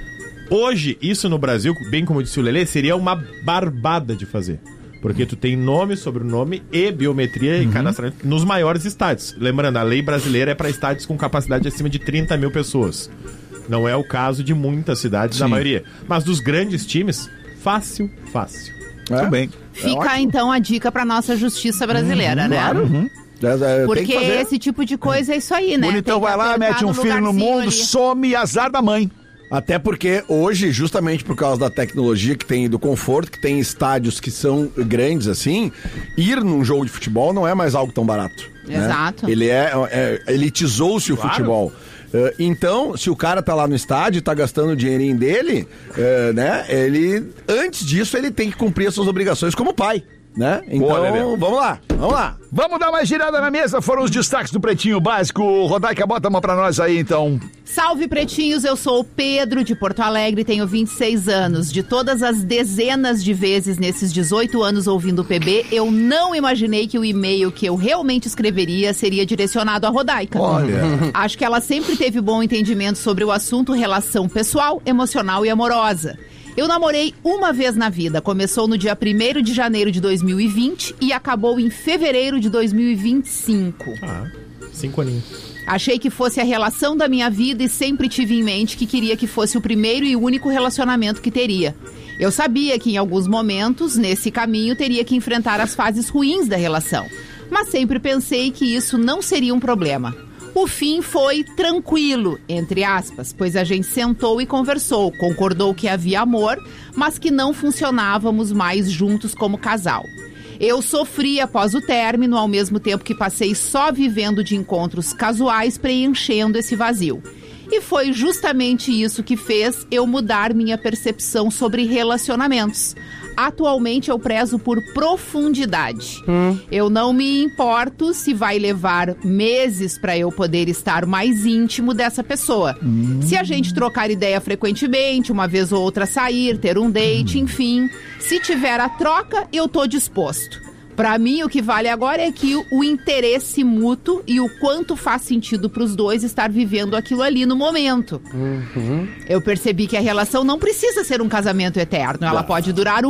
Hoje, isso no Brasil, bem como disse o Lelê, seria uma barbada de fazer. Porque tu tem nome, sobrenome e biometria e cadastramento nos maiores estádios. Lembrando, a lei brasileira é para estádios com capacidade acima de 30 mil pessoas. Não é o caso de muitas cidades, da maioria. Mas dos grandes times, fácil. Tudo bem. Fica então a dica pra nossa justiça brasileira, né? Claro. Porque esse tipo de coisa é isso aí, né? Bonitão vai lá, mete um filho no mundo, some e azar da mãe. Até porque hoje, justamente por causa da tecnologia que tem, do conforto, que tem estádios que são grandes assim, ir num jogo de futebol não é mais algo tão barato. Exato. Né? Ele elitizou-se o futebol. Então, se o cara tá lá no estádio, tá gastando o dinheirinho dele, né? Ele, antes disso, ele tem que cumprir as suas obrigações como pai. Né? Então, vamos lá. Vamos dar uma girada na mesa. Foram os destaques do Pretinho Básico. Rodaica, bota uma pra nós aí, então. Salve, pretinhos. Eu sou o Pedro, de Porto Alegre, tenho 26 anos. De todas as dezenas de vezes nesses 18 anos ouvindo o PB, eu não imaginei que o e-mail que eu realmente escreveria seria direcionado à Rodaica. Olha. Acho que ela sempre teve bom entendimento sobre o assunto relação pessoal, emocional e amorosa. Eu namorei uma vez na vida, começou no dia 1º de janeiro de 2020 e acabou em fevereiro de 2025. 5 aninhos. Achei que fosse a relação da minha vida e sempre tive em mente que queria que fosse o primeiro e único relacionamento que teria. Eu sabia que em alguns momentos, nesse caminho, teria que enfrentar as fases ruins da relação, mas sempre pensei que isso não seria um problema. O fim foi tranquilo, entre aspas, pois a gente sentou e conversou, concordou que havia amor, mas que não funcionávamos mais juntos como casal. Eu sofri após o término, ao mesmo tempo que passei só vivendo de encontros casuais, preenchendo esse vazio. E foi justamente isso que fez eu mudar minha percepção sobre relacionamentos. Atualmente eu prezo por profundidade. Eu não me importo se vai levar meses para eu poder estar mais íntimo dessa pessoa. Se a gente trocar ideia frequentemente, uma vez ou outra sair, ter um date, enfim. Se tiver a troca, eu tô disposto. Pra mim, o que vale agora é que o interesse mútuo e o quanto faz sentido pros dois estar vivendo aquilo ali no momento. Eu percebi que a relação não precisa ser um casamento eterno. Ela pode durar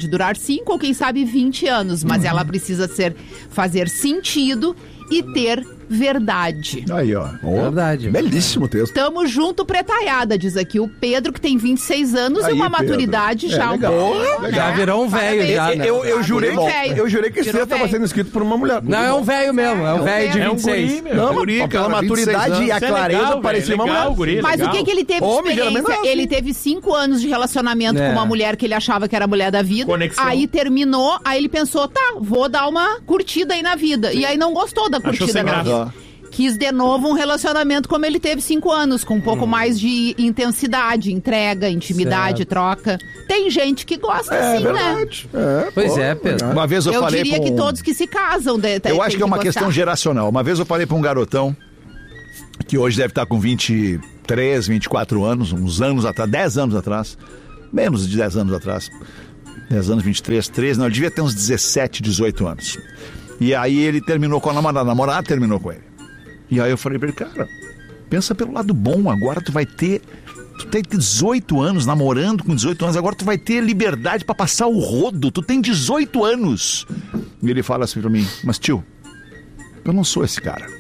5 ou quem sabe 20 anos, mas ela precisa fazer sentido e ter verdade. Aí, ó. Verdade. Belíssimo texto. Tamo junto, pretaiada, diz aqui o Pedro, que tem 26 anos e uma Pedro. maturidade já legal. um pouco. Legal. Já virou um velho, já, né? Eu jurei que esse Virou texto estava velho. sendo escrito por uma mulher. Não, é um velho mesmo, é um velho de É um 26. guri, meu. Não, Guri, mas pela cara, 26 maturidade e a Isso é clareza legal, parecia velho, uma legal, mulher. guri, Mas legal. o que ele teve de Homem, geralmente experiência? não é assim. Ele teve 5 anos de relacionamento É. com uma mulher que ele achava que era a mulher da vida. Conexão. Aí terminou, aí ele pensou, tá, vou dar uma curtida aí na vida. E aí não gostou da Achou curtida sem na graça. vida. Quis de novo um relacionamento como ele teve 5 anos, com um pouco mais de intensidade, entrega, intimidade, Certo. troca. Tem gente que gosta assim, né? verdade. Pois é, Pedro. Uma vez eu, Eu falei diria pra que um- todos que se casam... Eu acho que é uma questão geracional. Uma vez eu falei pra um garotão que hoje deve estar com 23, 24 anos, uns anos atrás, 10 anos atrás, menos de 10 anos atrás, 10 anos, 23, 13, não, ele devia ter uns 17, 18 anos. E aí ele terminou com a namorada terminou com ele. E aí eu falei pra ele, cara, pensa pelo lado bom, agora tu tem 18 anos, namorando com 18 anos, agora tu vai ter liberdade pra passar o rodo, tu tem 18 anos. E ele fala assim pra mim, mas tio, eu não sou esse cara.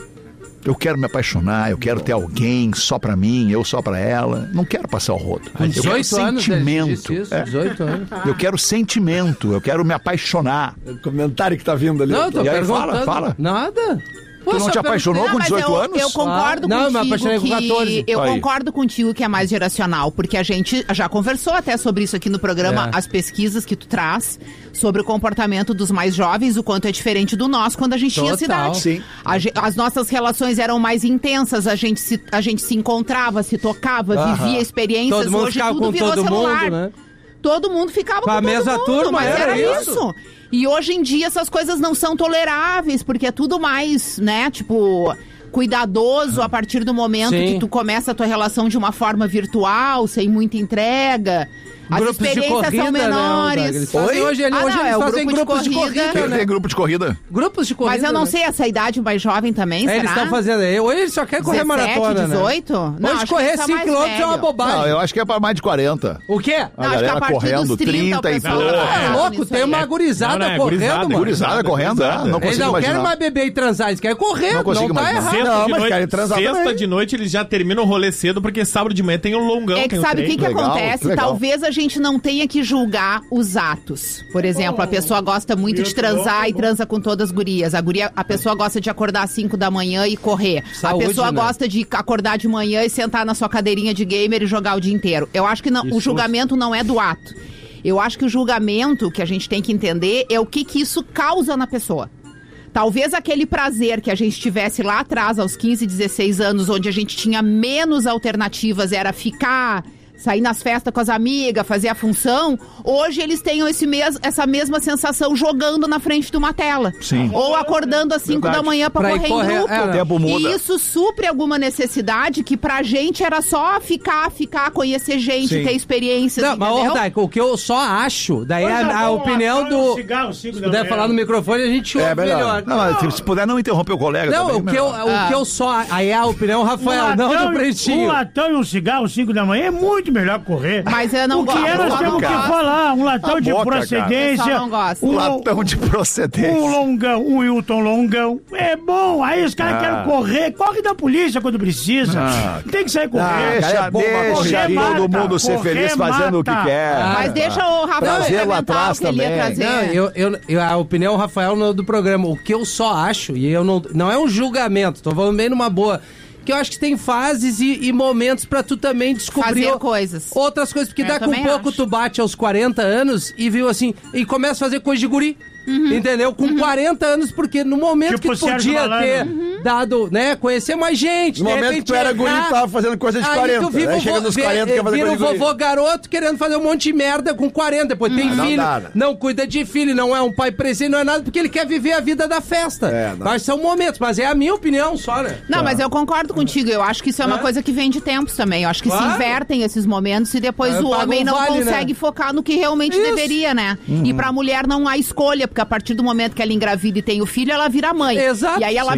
Eu quero me apaixonar, eu quero ter alguém só pra mim, eu só pra ela. Não quero passar o rodo. Com Eu quero 18 anos, ele sentimento. disse isso, É. 18 anos. Eu quero sentimento, eu quero me apaixonar. O comentário que tá vindo ali. Não, eu tô E aí, perguntando. fala. Nada. Tu não te apaixonou com 18 anos? Eu concordo Não, eu me contigo apaixonei com 14. Eu Aí. concordo contigo que é mais geracional, porque a gente já conversou até sobre isso aqui no programa, É. as pesquisas que tu traz sobre o comportamento dos mais jovens, o quanto é diferente do nosso quando a gente tinha Total. cidade. Sim. As nossas relações eram mais intensas, a gente se encontrava, se tocava, vivia experiências. Todo mundo Hoje ficava tudo com virou todo celular. mundo, né? Todo mundo ficava Com com a todo mesma mundo, turma, mas era era isso. isso. E hoje em dia essas coisas não são toleráveis, porque é tudo mais, né, tipo, cuidadoso a partir do momento Sim. que tu começa a tua relação de uma forma virtual, sem muita entrega. As Grupos de experiências corrida, são né, menores. Daga? Eles fazem hoje eles não, é o fazem grupo de grupos de corrida, Quem né? tem grupo de corrida? Grupos de corrida. Mas eu não né? sei, essa idade mais jovem também, É, será? eles estão fazendo aí. Hoje eles só querem correr 17, maratona, 18? né? Não, Hoje acho correr que eles são 5 mais km é uma velho. bobagem. Não, eu acho que é pra mais de 40. O quê? Não, acho que a galera partir correndo, dos 30 30 e o pessoal pouco. tá É fazendo louco, isso tem aí. uma gurizada Não, é correndo, gurizada, mano. Gurizada correndo, não Eles consigo não querem imaginar. mais beber e transar, eles querem correr, Não não, consigo tá imaginar. errado. Sexta, Não, de, mas noite, querem transar sexta também. de noite eles já terminam o rolê cedo, porque sábado de manhã tem um longão. É que tem um sabe o trem. que Legal, acontece? legal. Talvez a gente não tenha que julgar os atos. Por exemplo, a pessoa gosta muito de transar e transa com todas as gurias. A pessoa gosta de acordar às 5 da manhã e correr. Saúde, a pessoa né? gosta de acordar de manhã e sentar na sua cadeirinha de gamer e jogar o dia inteiro. Eu acho que não, o julgamento não é do ato. Eu acho que o julgamento que a gente tem que entender é o que isso causa na pessoa. Talvez aquele prazer que a gente tivesse lá atrás, aos 15, 16 anos, onde a gente tinha menos alternativas, era ficar, sair nas festas com as amigas, fazer a função. Hoje eles tenham essa mesma sensação jogando na frente de uma tela. Sim. Ou acordando às 5 da manhã pra Pra ir correr em correr, grupo. O tempo muda. E isso supre alguma necessidade que pra gente era só ficar, conhecer gente, Sim. ter experiências, Não, mas, entendeu? ô, Daico, o que eu só acho, daí a opinião do... Se puder falar no microfone, a gente ouve melhor. Não, mas se puder não interromper o colega Não, também, o que eu só... Aí a opinião, Rafael, não do Pretinho. Um latão e um cigarro, 5 da manhã, é muito melhor correr. Mas eu não O que gosto. é, nós eu temos não que gosto. falar. Um latão de boca, procedência. cara. Eu só não gosto. Um Latão de procedência. Um longão, um Hilton longão. É bom. Aí os caras querem correr. Corre da polícia quando precisa. Tem que sair correndo. Deixa todo mundo ser correr feliz fazendo o que mata. quer. Mas deixa o Rafael Trazer lá experimentar atrás o que ele ia também. trazer. Não, a opinião, Rafael, do programa. O que eu só acho, e eu não é um julgamento, tô falando bem numa boa, que eu acho que tem fases e momentos pra tu também descobrir Fazer coisas. outras coisas, porque Eu daqui a também pouco acho. tu bate aos 40 anos e viu assim, e começa a fazer coisa de guri. Entendeu? Com 40 anos, porque no momento Tipo que tu Sérgio podia Malandro. ter dado, né, conhecer mais gente, No de momento repente que tu era guri, errar, tu tava fazendo coisa de aí 40. tu vive Aí chega nos 40, quer fazer vira coisa o de guri. vovô garoto querendo fazer um monte de merda com 40. Depois tem não filho, dá, né? não cuida de filho, não é um pai presente, não é nada, porque ele quer viver a vida da festa. Mas são momentos, mas é a minha opinião só, né? Não, mas eu concordo contigo. Eu acho que isso é uma coisa que vem de tempos também. Eu acho que se Claro. invertem esses momentos e depois É, o paga homem um não vale, consegue né? focar no que realmente deveria, né? E pra mulher não há escolha, porque a partir do momento que ela engravida e tem o filho, ela vira mãe. Exato. E aí ela Sim. vira mãe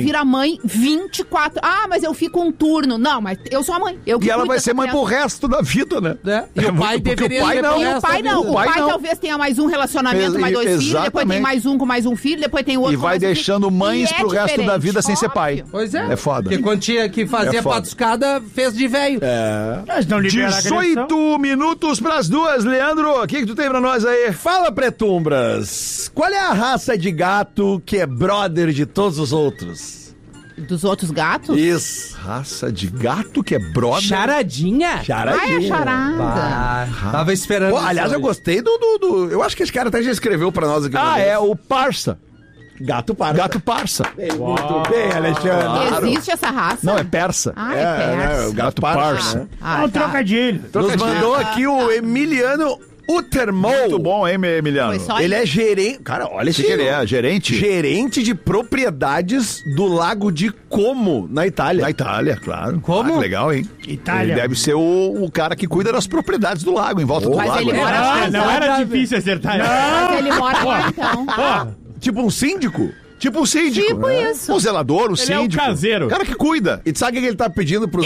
mãe 24... Ah, mas eu fico um turno. Não, mas eu sou a mãe. Eu que E ela cuido vai dessa ser mãe criança. pro resto da vida, né? E o pai deveria... E o pai não. O pai talvez tenha mais um relacionamento, mais 2 filhos, depois tem Exatamente. mais um com mais um filho, depois tem outro E com vai mais um filho. deixando mães E é pro resto da diferente, vida sem ser pai. óbvio. Pois é. É foda. Porque quando tinha que fazer É a foda. patuscada, fez de velho. Mas não libera a agressão. 18 minutos pras 2, Leandro. O que tu tem pra nós aí? Fala, Pretumbras. Qual é a raça de gato que é brother de todos os outros? Dos outros gatos? Isso. Raça de gato que é brother? Charadinha? Charadinha. Ah, é charada. Tava esperando. Pô, isso aliás, eu hoje. gostei do... Eu acho que esse cara até já escreveu pra nós aqui. Ah, é o parça. Gato parça. Gato parça. Muito bem, Alexandre. Existe essa raça? Não, é persa. Ah, é persa. o gato parça. Né? Ah, É um tá. trocadilho. Nos mandou aqui o Emiliano Utermol. Muito bom, hein, Emiliano? Foi só Ele é gerente... Cara, olha esse... que ele é? Gerente? Gerente de propriedades do Lago de Como, na Itália. Na Itália, claro. Como? Ah, que legal, hein? Itália. Ele deve ser o cara que cuida das propriedades do lago, em volta do Mas lago. ele né? mora lá. Não era difícil acertar. Mas ele mora lá, então. Tipo um síndico. Tipo um síndico. Tipo né? isso. O zelador, o Ele é o síndico. caseiro. O cara que cuida. E tu sabe o que ele tá pedindo pros...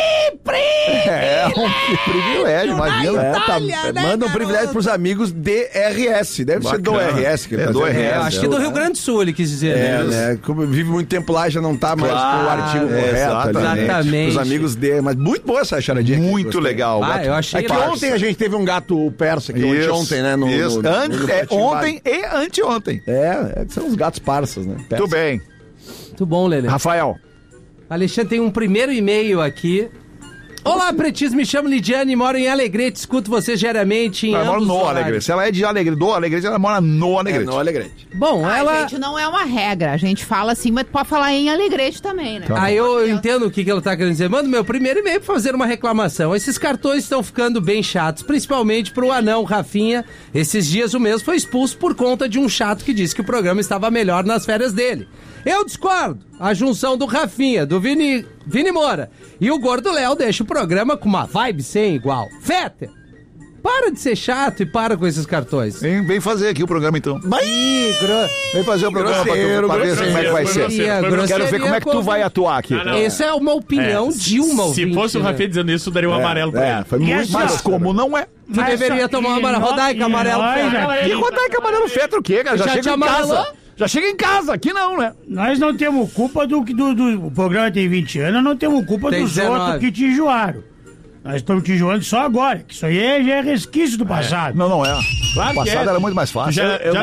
É um privilégio, imagina. manda um privilégio pros amigos DRS. Deve ser do Bacana. RS. Que ele É tá do dizendo. RS. Acho que do Rio Grande do Sul ele quis dizer. É, né? né? Como vive muito tempo lá, já não tá mais com o artigo correto. exatamente. Exatamente. Os amigos dele. Mas muito boa essa charadinha aqui, Muito gostei. legal. Ah, eu achei É que parça. ontem a gente teve um gato persa, que ontem, né? No, Isso. no- no Pretinho Ontem e anteontem. são os gatos parsas, né? Tudo bem. Muito bom, Lelê. Rafael. Alexandre tem um primeiro e-mail aqui. Olá, pretis, me chamo Lidiane, moro em Alegrete, escuto vocês diariamente em Ela mora ambos no os horários. Alegrete. Se ela é de Alegrete, do Alegrete, ela mora no Alegrete. No Alegrete. Bom, ela... Gente, não é uma regra. A gente fala assim, mas pode falar em Alegrete também, né? Aí eu entendo o que ela tá querendo dizer. Manda meu primeiro e-mail pra fazer uma reclamação. Esses cartões estão ficando bem chatos, principalmente pro anão Rafinha. Esses dias o mesmo foi expulso por conta de um chato que disse que o programa estava melhor nas férias dele. Eu discordo. A junção do Rafinha, do Vini Moura e o Gordo Léo deixa o programa com uma vibe sem igual. Fetter, para de ser chato e para com esses cartões. Vem fazer aqui o programa, então. Vem fazer o programa Grosseiro, pra ver como é que vai ser. Quero ver como é que tu vai atuar aqui. Essa é uma opinião de uma Se ouvinte, fosse o né? Rafinha dizendo isso, daria um amarelo pra ele. Foi muito Mas como não é? Tu deveria tomar uma amarelo. Rodaica, amarelo. E Rodaica amarelo Fetter o quê, cara? Já Já te chega em amarelou? casa. Já chega em casa. Aqui não, né? Nós não temos culpa do o programa tem 20 anos, não temos culpa Tem dos 19. outros que te enjoaram. Nós estamos te enjoando só agora, que isso aí já é resquício do passado. Não é. Claro O que passado é. era muito mais fácil.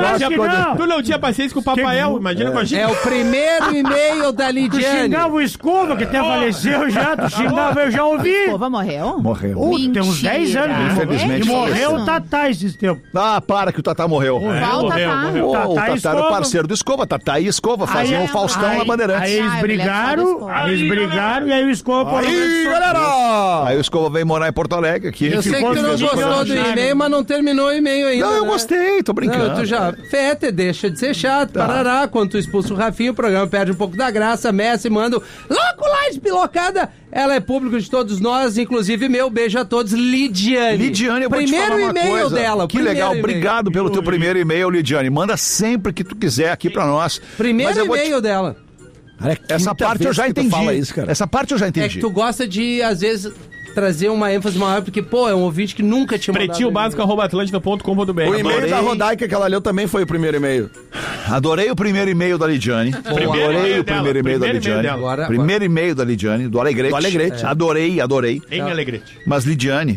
Tu não tinha paciência com o Papael, imagina com a gente. É o primeiro e-mail da Tu Lidiane. xingava o Escova, que até faleceu já, tu xingava, eu já ouvi. Escova morreu? Morreu. Tem uns 10 anos que ele morreu. Infelizmente E foi morreu isso. o Tatá esses tempos. Ah, para que o Tatá morreu. Qual Tatá? O Tatá Tatá e era Escova. parceiro do Escova. Tatá e Escova faziam o Faustão na Bandeirantes. Aí eles Ah, eu lembro brigaram e aí o Escova falou... Aí, galera! Aí o Escova veio morar em Porto Alegre aqui. Eu sei que tu não fez o gostou programa do chato. e-mail, mas não terminou o e-mail ainda. Não, eu né? gostei, tô brincando. Não, tu já. Fetter, deixa de ser chato, parará. Quando tu expulsa o Rafinha, o programa perde um pouco da graça. Messi manda louco lá despilocada. Ela é público de todos nós, inclusive meu. Beijo a todos. Lidiane. Lidiane, eu vou te primeiro falar uma e-mail coisa. dela. Que primeiro legal, e-mail. obrigado pelo teu primeiro e-mail, Lidiane. Manda sempre que tu quiser aqui pra nós. Primeiro Mas eu vou te- e-mail dela. Essa parte eu já entendi. Fala isso, cara. Essa parte eu já É entendi. que tu gosta de, às vezes, trazer uma ênfase maior, porque, pô, é um ouvinte que nunca tinha mandado Pretinho e-mail. básico@atlântida.com.br. O e-mail Adorei. da Rodaica que ela leu também foi o primeiro e-mail. Adorei o primeiro e-mail da Lidiane. Adorei o primeiro e-mail da Lidiane. Agora- Primeiro e-mail da Lidiane, do Alegrete. Do Alegrete. Adorei. Em Alegrete. Mas, Lidiane,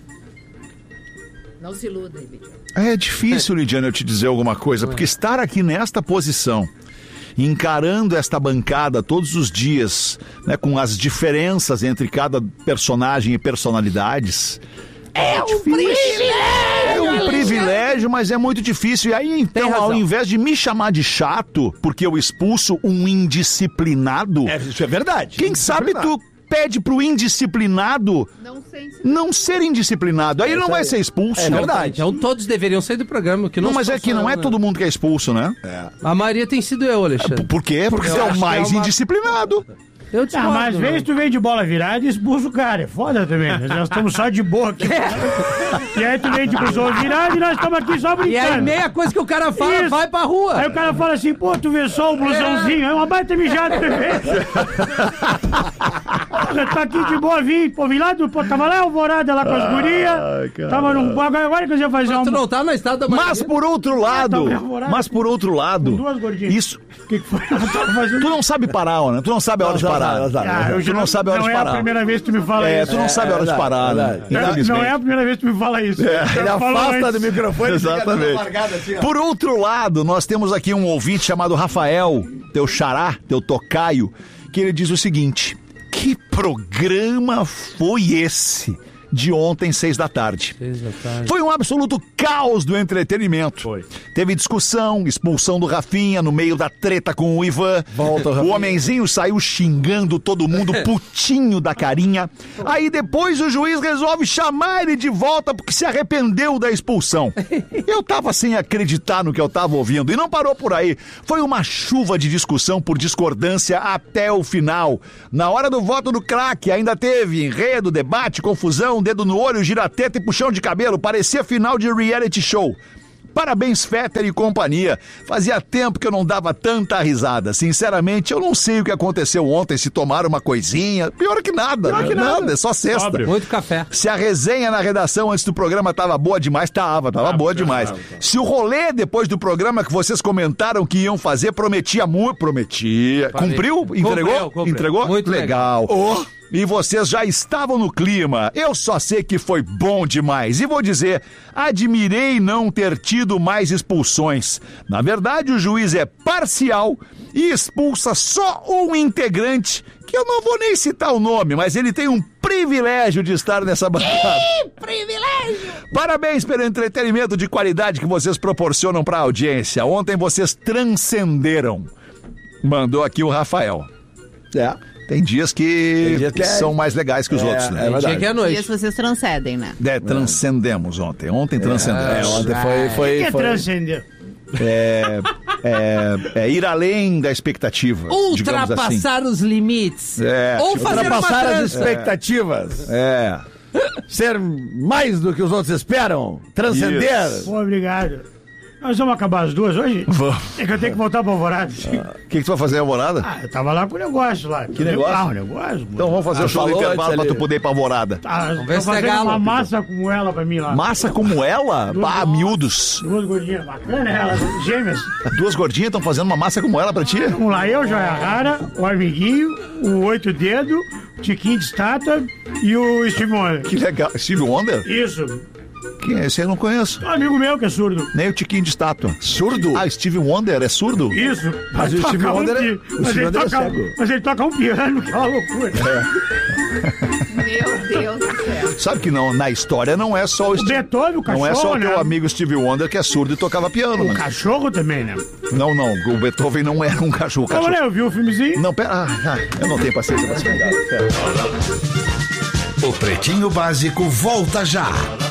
Não se iludem, Lidiane. é difícil, Lidiane, eu te dizer alguma coisa, porque estar aqui nesta posição, encarando esta bancada todos os dias, né, com as diferenças entre cada personagem e personalidades, é um privilégio, mas é muito difícil. E aí, então, ao invés de me chamar de chato, porque eu expulso um indisciplinado, Isso é verdade. quem sabe tu pede pro indisciplinado não ser indisciplinado. Aí ele não vai ser expulso. É verdade. Então todos deveriam sair do programa. Que Não, mas é que não é todo mundo que é expulso, né? A maioria tem sido eu, Alexandre. Por quê? Porque Eu você é acho o que mais é uma- indisciplinado. Eu discordo. Mas vez tu vem de bola virada e expulsa o cara. É foda também. Nós estamos só de boa aqui. E aí tu vem de bola virada e nós estamos aqui só brincando. E aí meia coisa que o cara fala, vai pra rua. Aí o cara fala assim, pô, tu vê só o blusãozinho. É uma baita mijada também. Tá aqui de boa, vim lá tava lá Alvorada lá com as gurias. Tava num... Agora que eu ia fazer Tu não tá na estrada da Mas por outro lado, duas gordinhas. Isso... O que foi? Tu não sabe parar, né? Tu não sabe a hora de parar. Tu não sabe a hora de parar. Não é a primeira vez que tu me fala isso. Tu não sabe a hora de parar, né? Não é a primeira vez que tu me fala isso. Ele afasta do microfone. Exatamente. Por outro lado, nós temos aqui um ouvinte chamado Rafael, teu xará, teu tocaio, que ele diz o seguinte: que programa foi esse de ontem, 6 da tarde? Foi um absoluto caos do entretenimento. Teve discussão, expulsão do Rafinha no meio da treta com o Ivan. O homenzinho saiu xingando todo mundo, putinho da carinha. Aí depois o juiz resolve chamar ele de volta porque se arrependeu da expulsão. Eu tava sem acreditar no que eu tava ouvindo e não parou por aí. Foi uma chuva de discussão por discordância até o final. Na hora do voto do craque ainda teve enredo, debate, confusão, dedo no olho, girateta e puxão de cabelo. Parecia final de reality show. Parabéns, Fetter e companhia. Fazia tempo que eu não dava tanta risada. Sinceramente, eu não sei o que aconteceu ontem, se tomaram uma coisinha. Pior que nada. Nada, é só sexta. Muito café. Se a resenha na redação antes do programa tava boa demais, tava boa demais. Se o rolê depois do programa que vocês comentaram que iam fazer prometia muito. Prometia. Cumpriu? Entregou? Cumpriu. Entregou? Muito legal. E vocês já estavam no clima. Eu só sei que foi bom demais. E vou dizer, admirei não ter tido mais expulsões. Na verdade, o juiz é parcial e expulsa só um integrante, que eu não vou nem citar o nome, mas ele tem um privilégio de estar nessa bancada. Privilégio! Parabéns pelo entretenimento de qualidade que vocês proporcionam para a audiência. Ontem vocês transcenderam. Mandou aqui o Rafael. Tem dias que são mais legais que os outros, né? É verdade. Dia que é noite. Dias vocês transcendem, né? Transcendemos ontem. Ontem transcendemos. Ontem foi... O que é transcender? É ir além da expectativa. Ultrapassar os limites. Ou fazer ultrapassar uma as expectativas. Ser mais do que os outros esperam. Transcender. Pô, obrigado. Nós vamos acabar as duas hoje? Vamos. É que eu tenho que voltar pra Alvorada. O que tu vai fazer em Alvorada? Eu tava lá com o negócio lá. Que negócio? Um negócio. Então vamos fazer o show do intervalo pra tu poder ir pra Alvorada. Vamos ver se é uma massa como ela pra mim lá. Massa como ela? Miúdos. Duas gordinhas. Bacana elas, gêmeas. Duas gordinhas estão fazendo uma massa como ela pra ti? Vamos lá, eu, Joia Rara, o Amiguinho, o 8 Dedo, o Tiquinho de Estátua e o Steve Wonder. Que legal. Steve Wonder? Isso. Quem é esse? Eu não conheço. Um amigo meu que é surdo. Nem o Tiquinho de Estátua. Surdo? Steve Wonder é surdo? Isso. Mas o Steve Wonder é cego. Mas ele toca um piano, que é uma loucura. Meu Deus do céu. Sabe que não, na história não é só o Beethoven, o cachorro, não é só o né? teu amigo Steve Wonder que é surdo e tocava piano. O cachorro também, né? Não, o Beethoven não era um cachorro. Olha, eu vi o filmezinho. Não, pera. Eu não tenho paciência pra explicar. O Pretinho Básico volta já.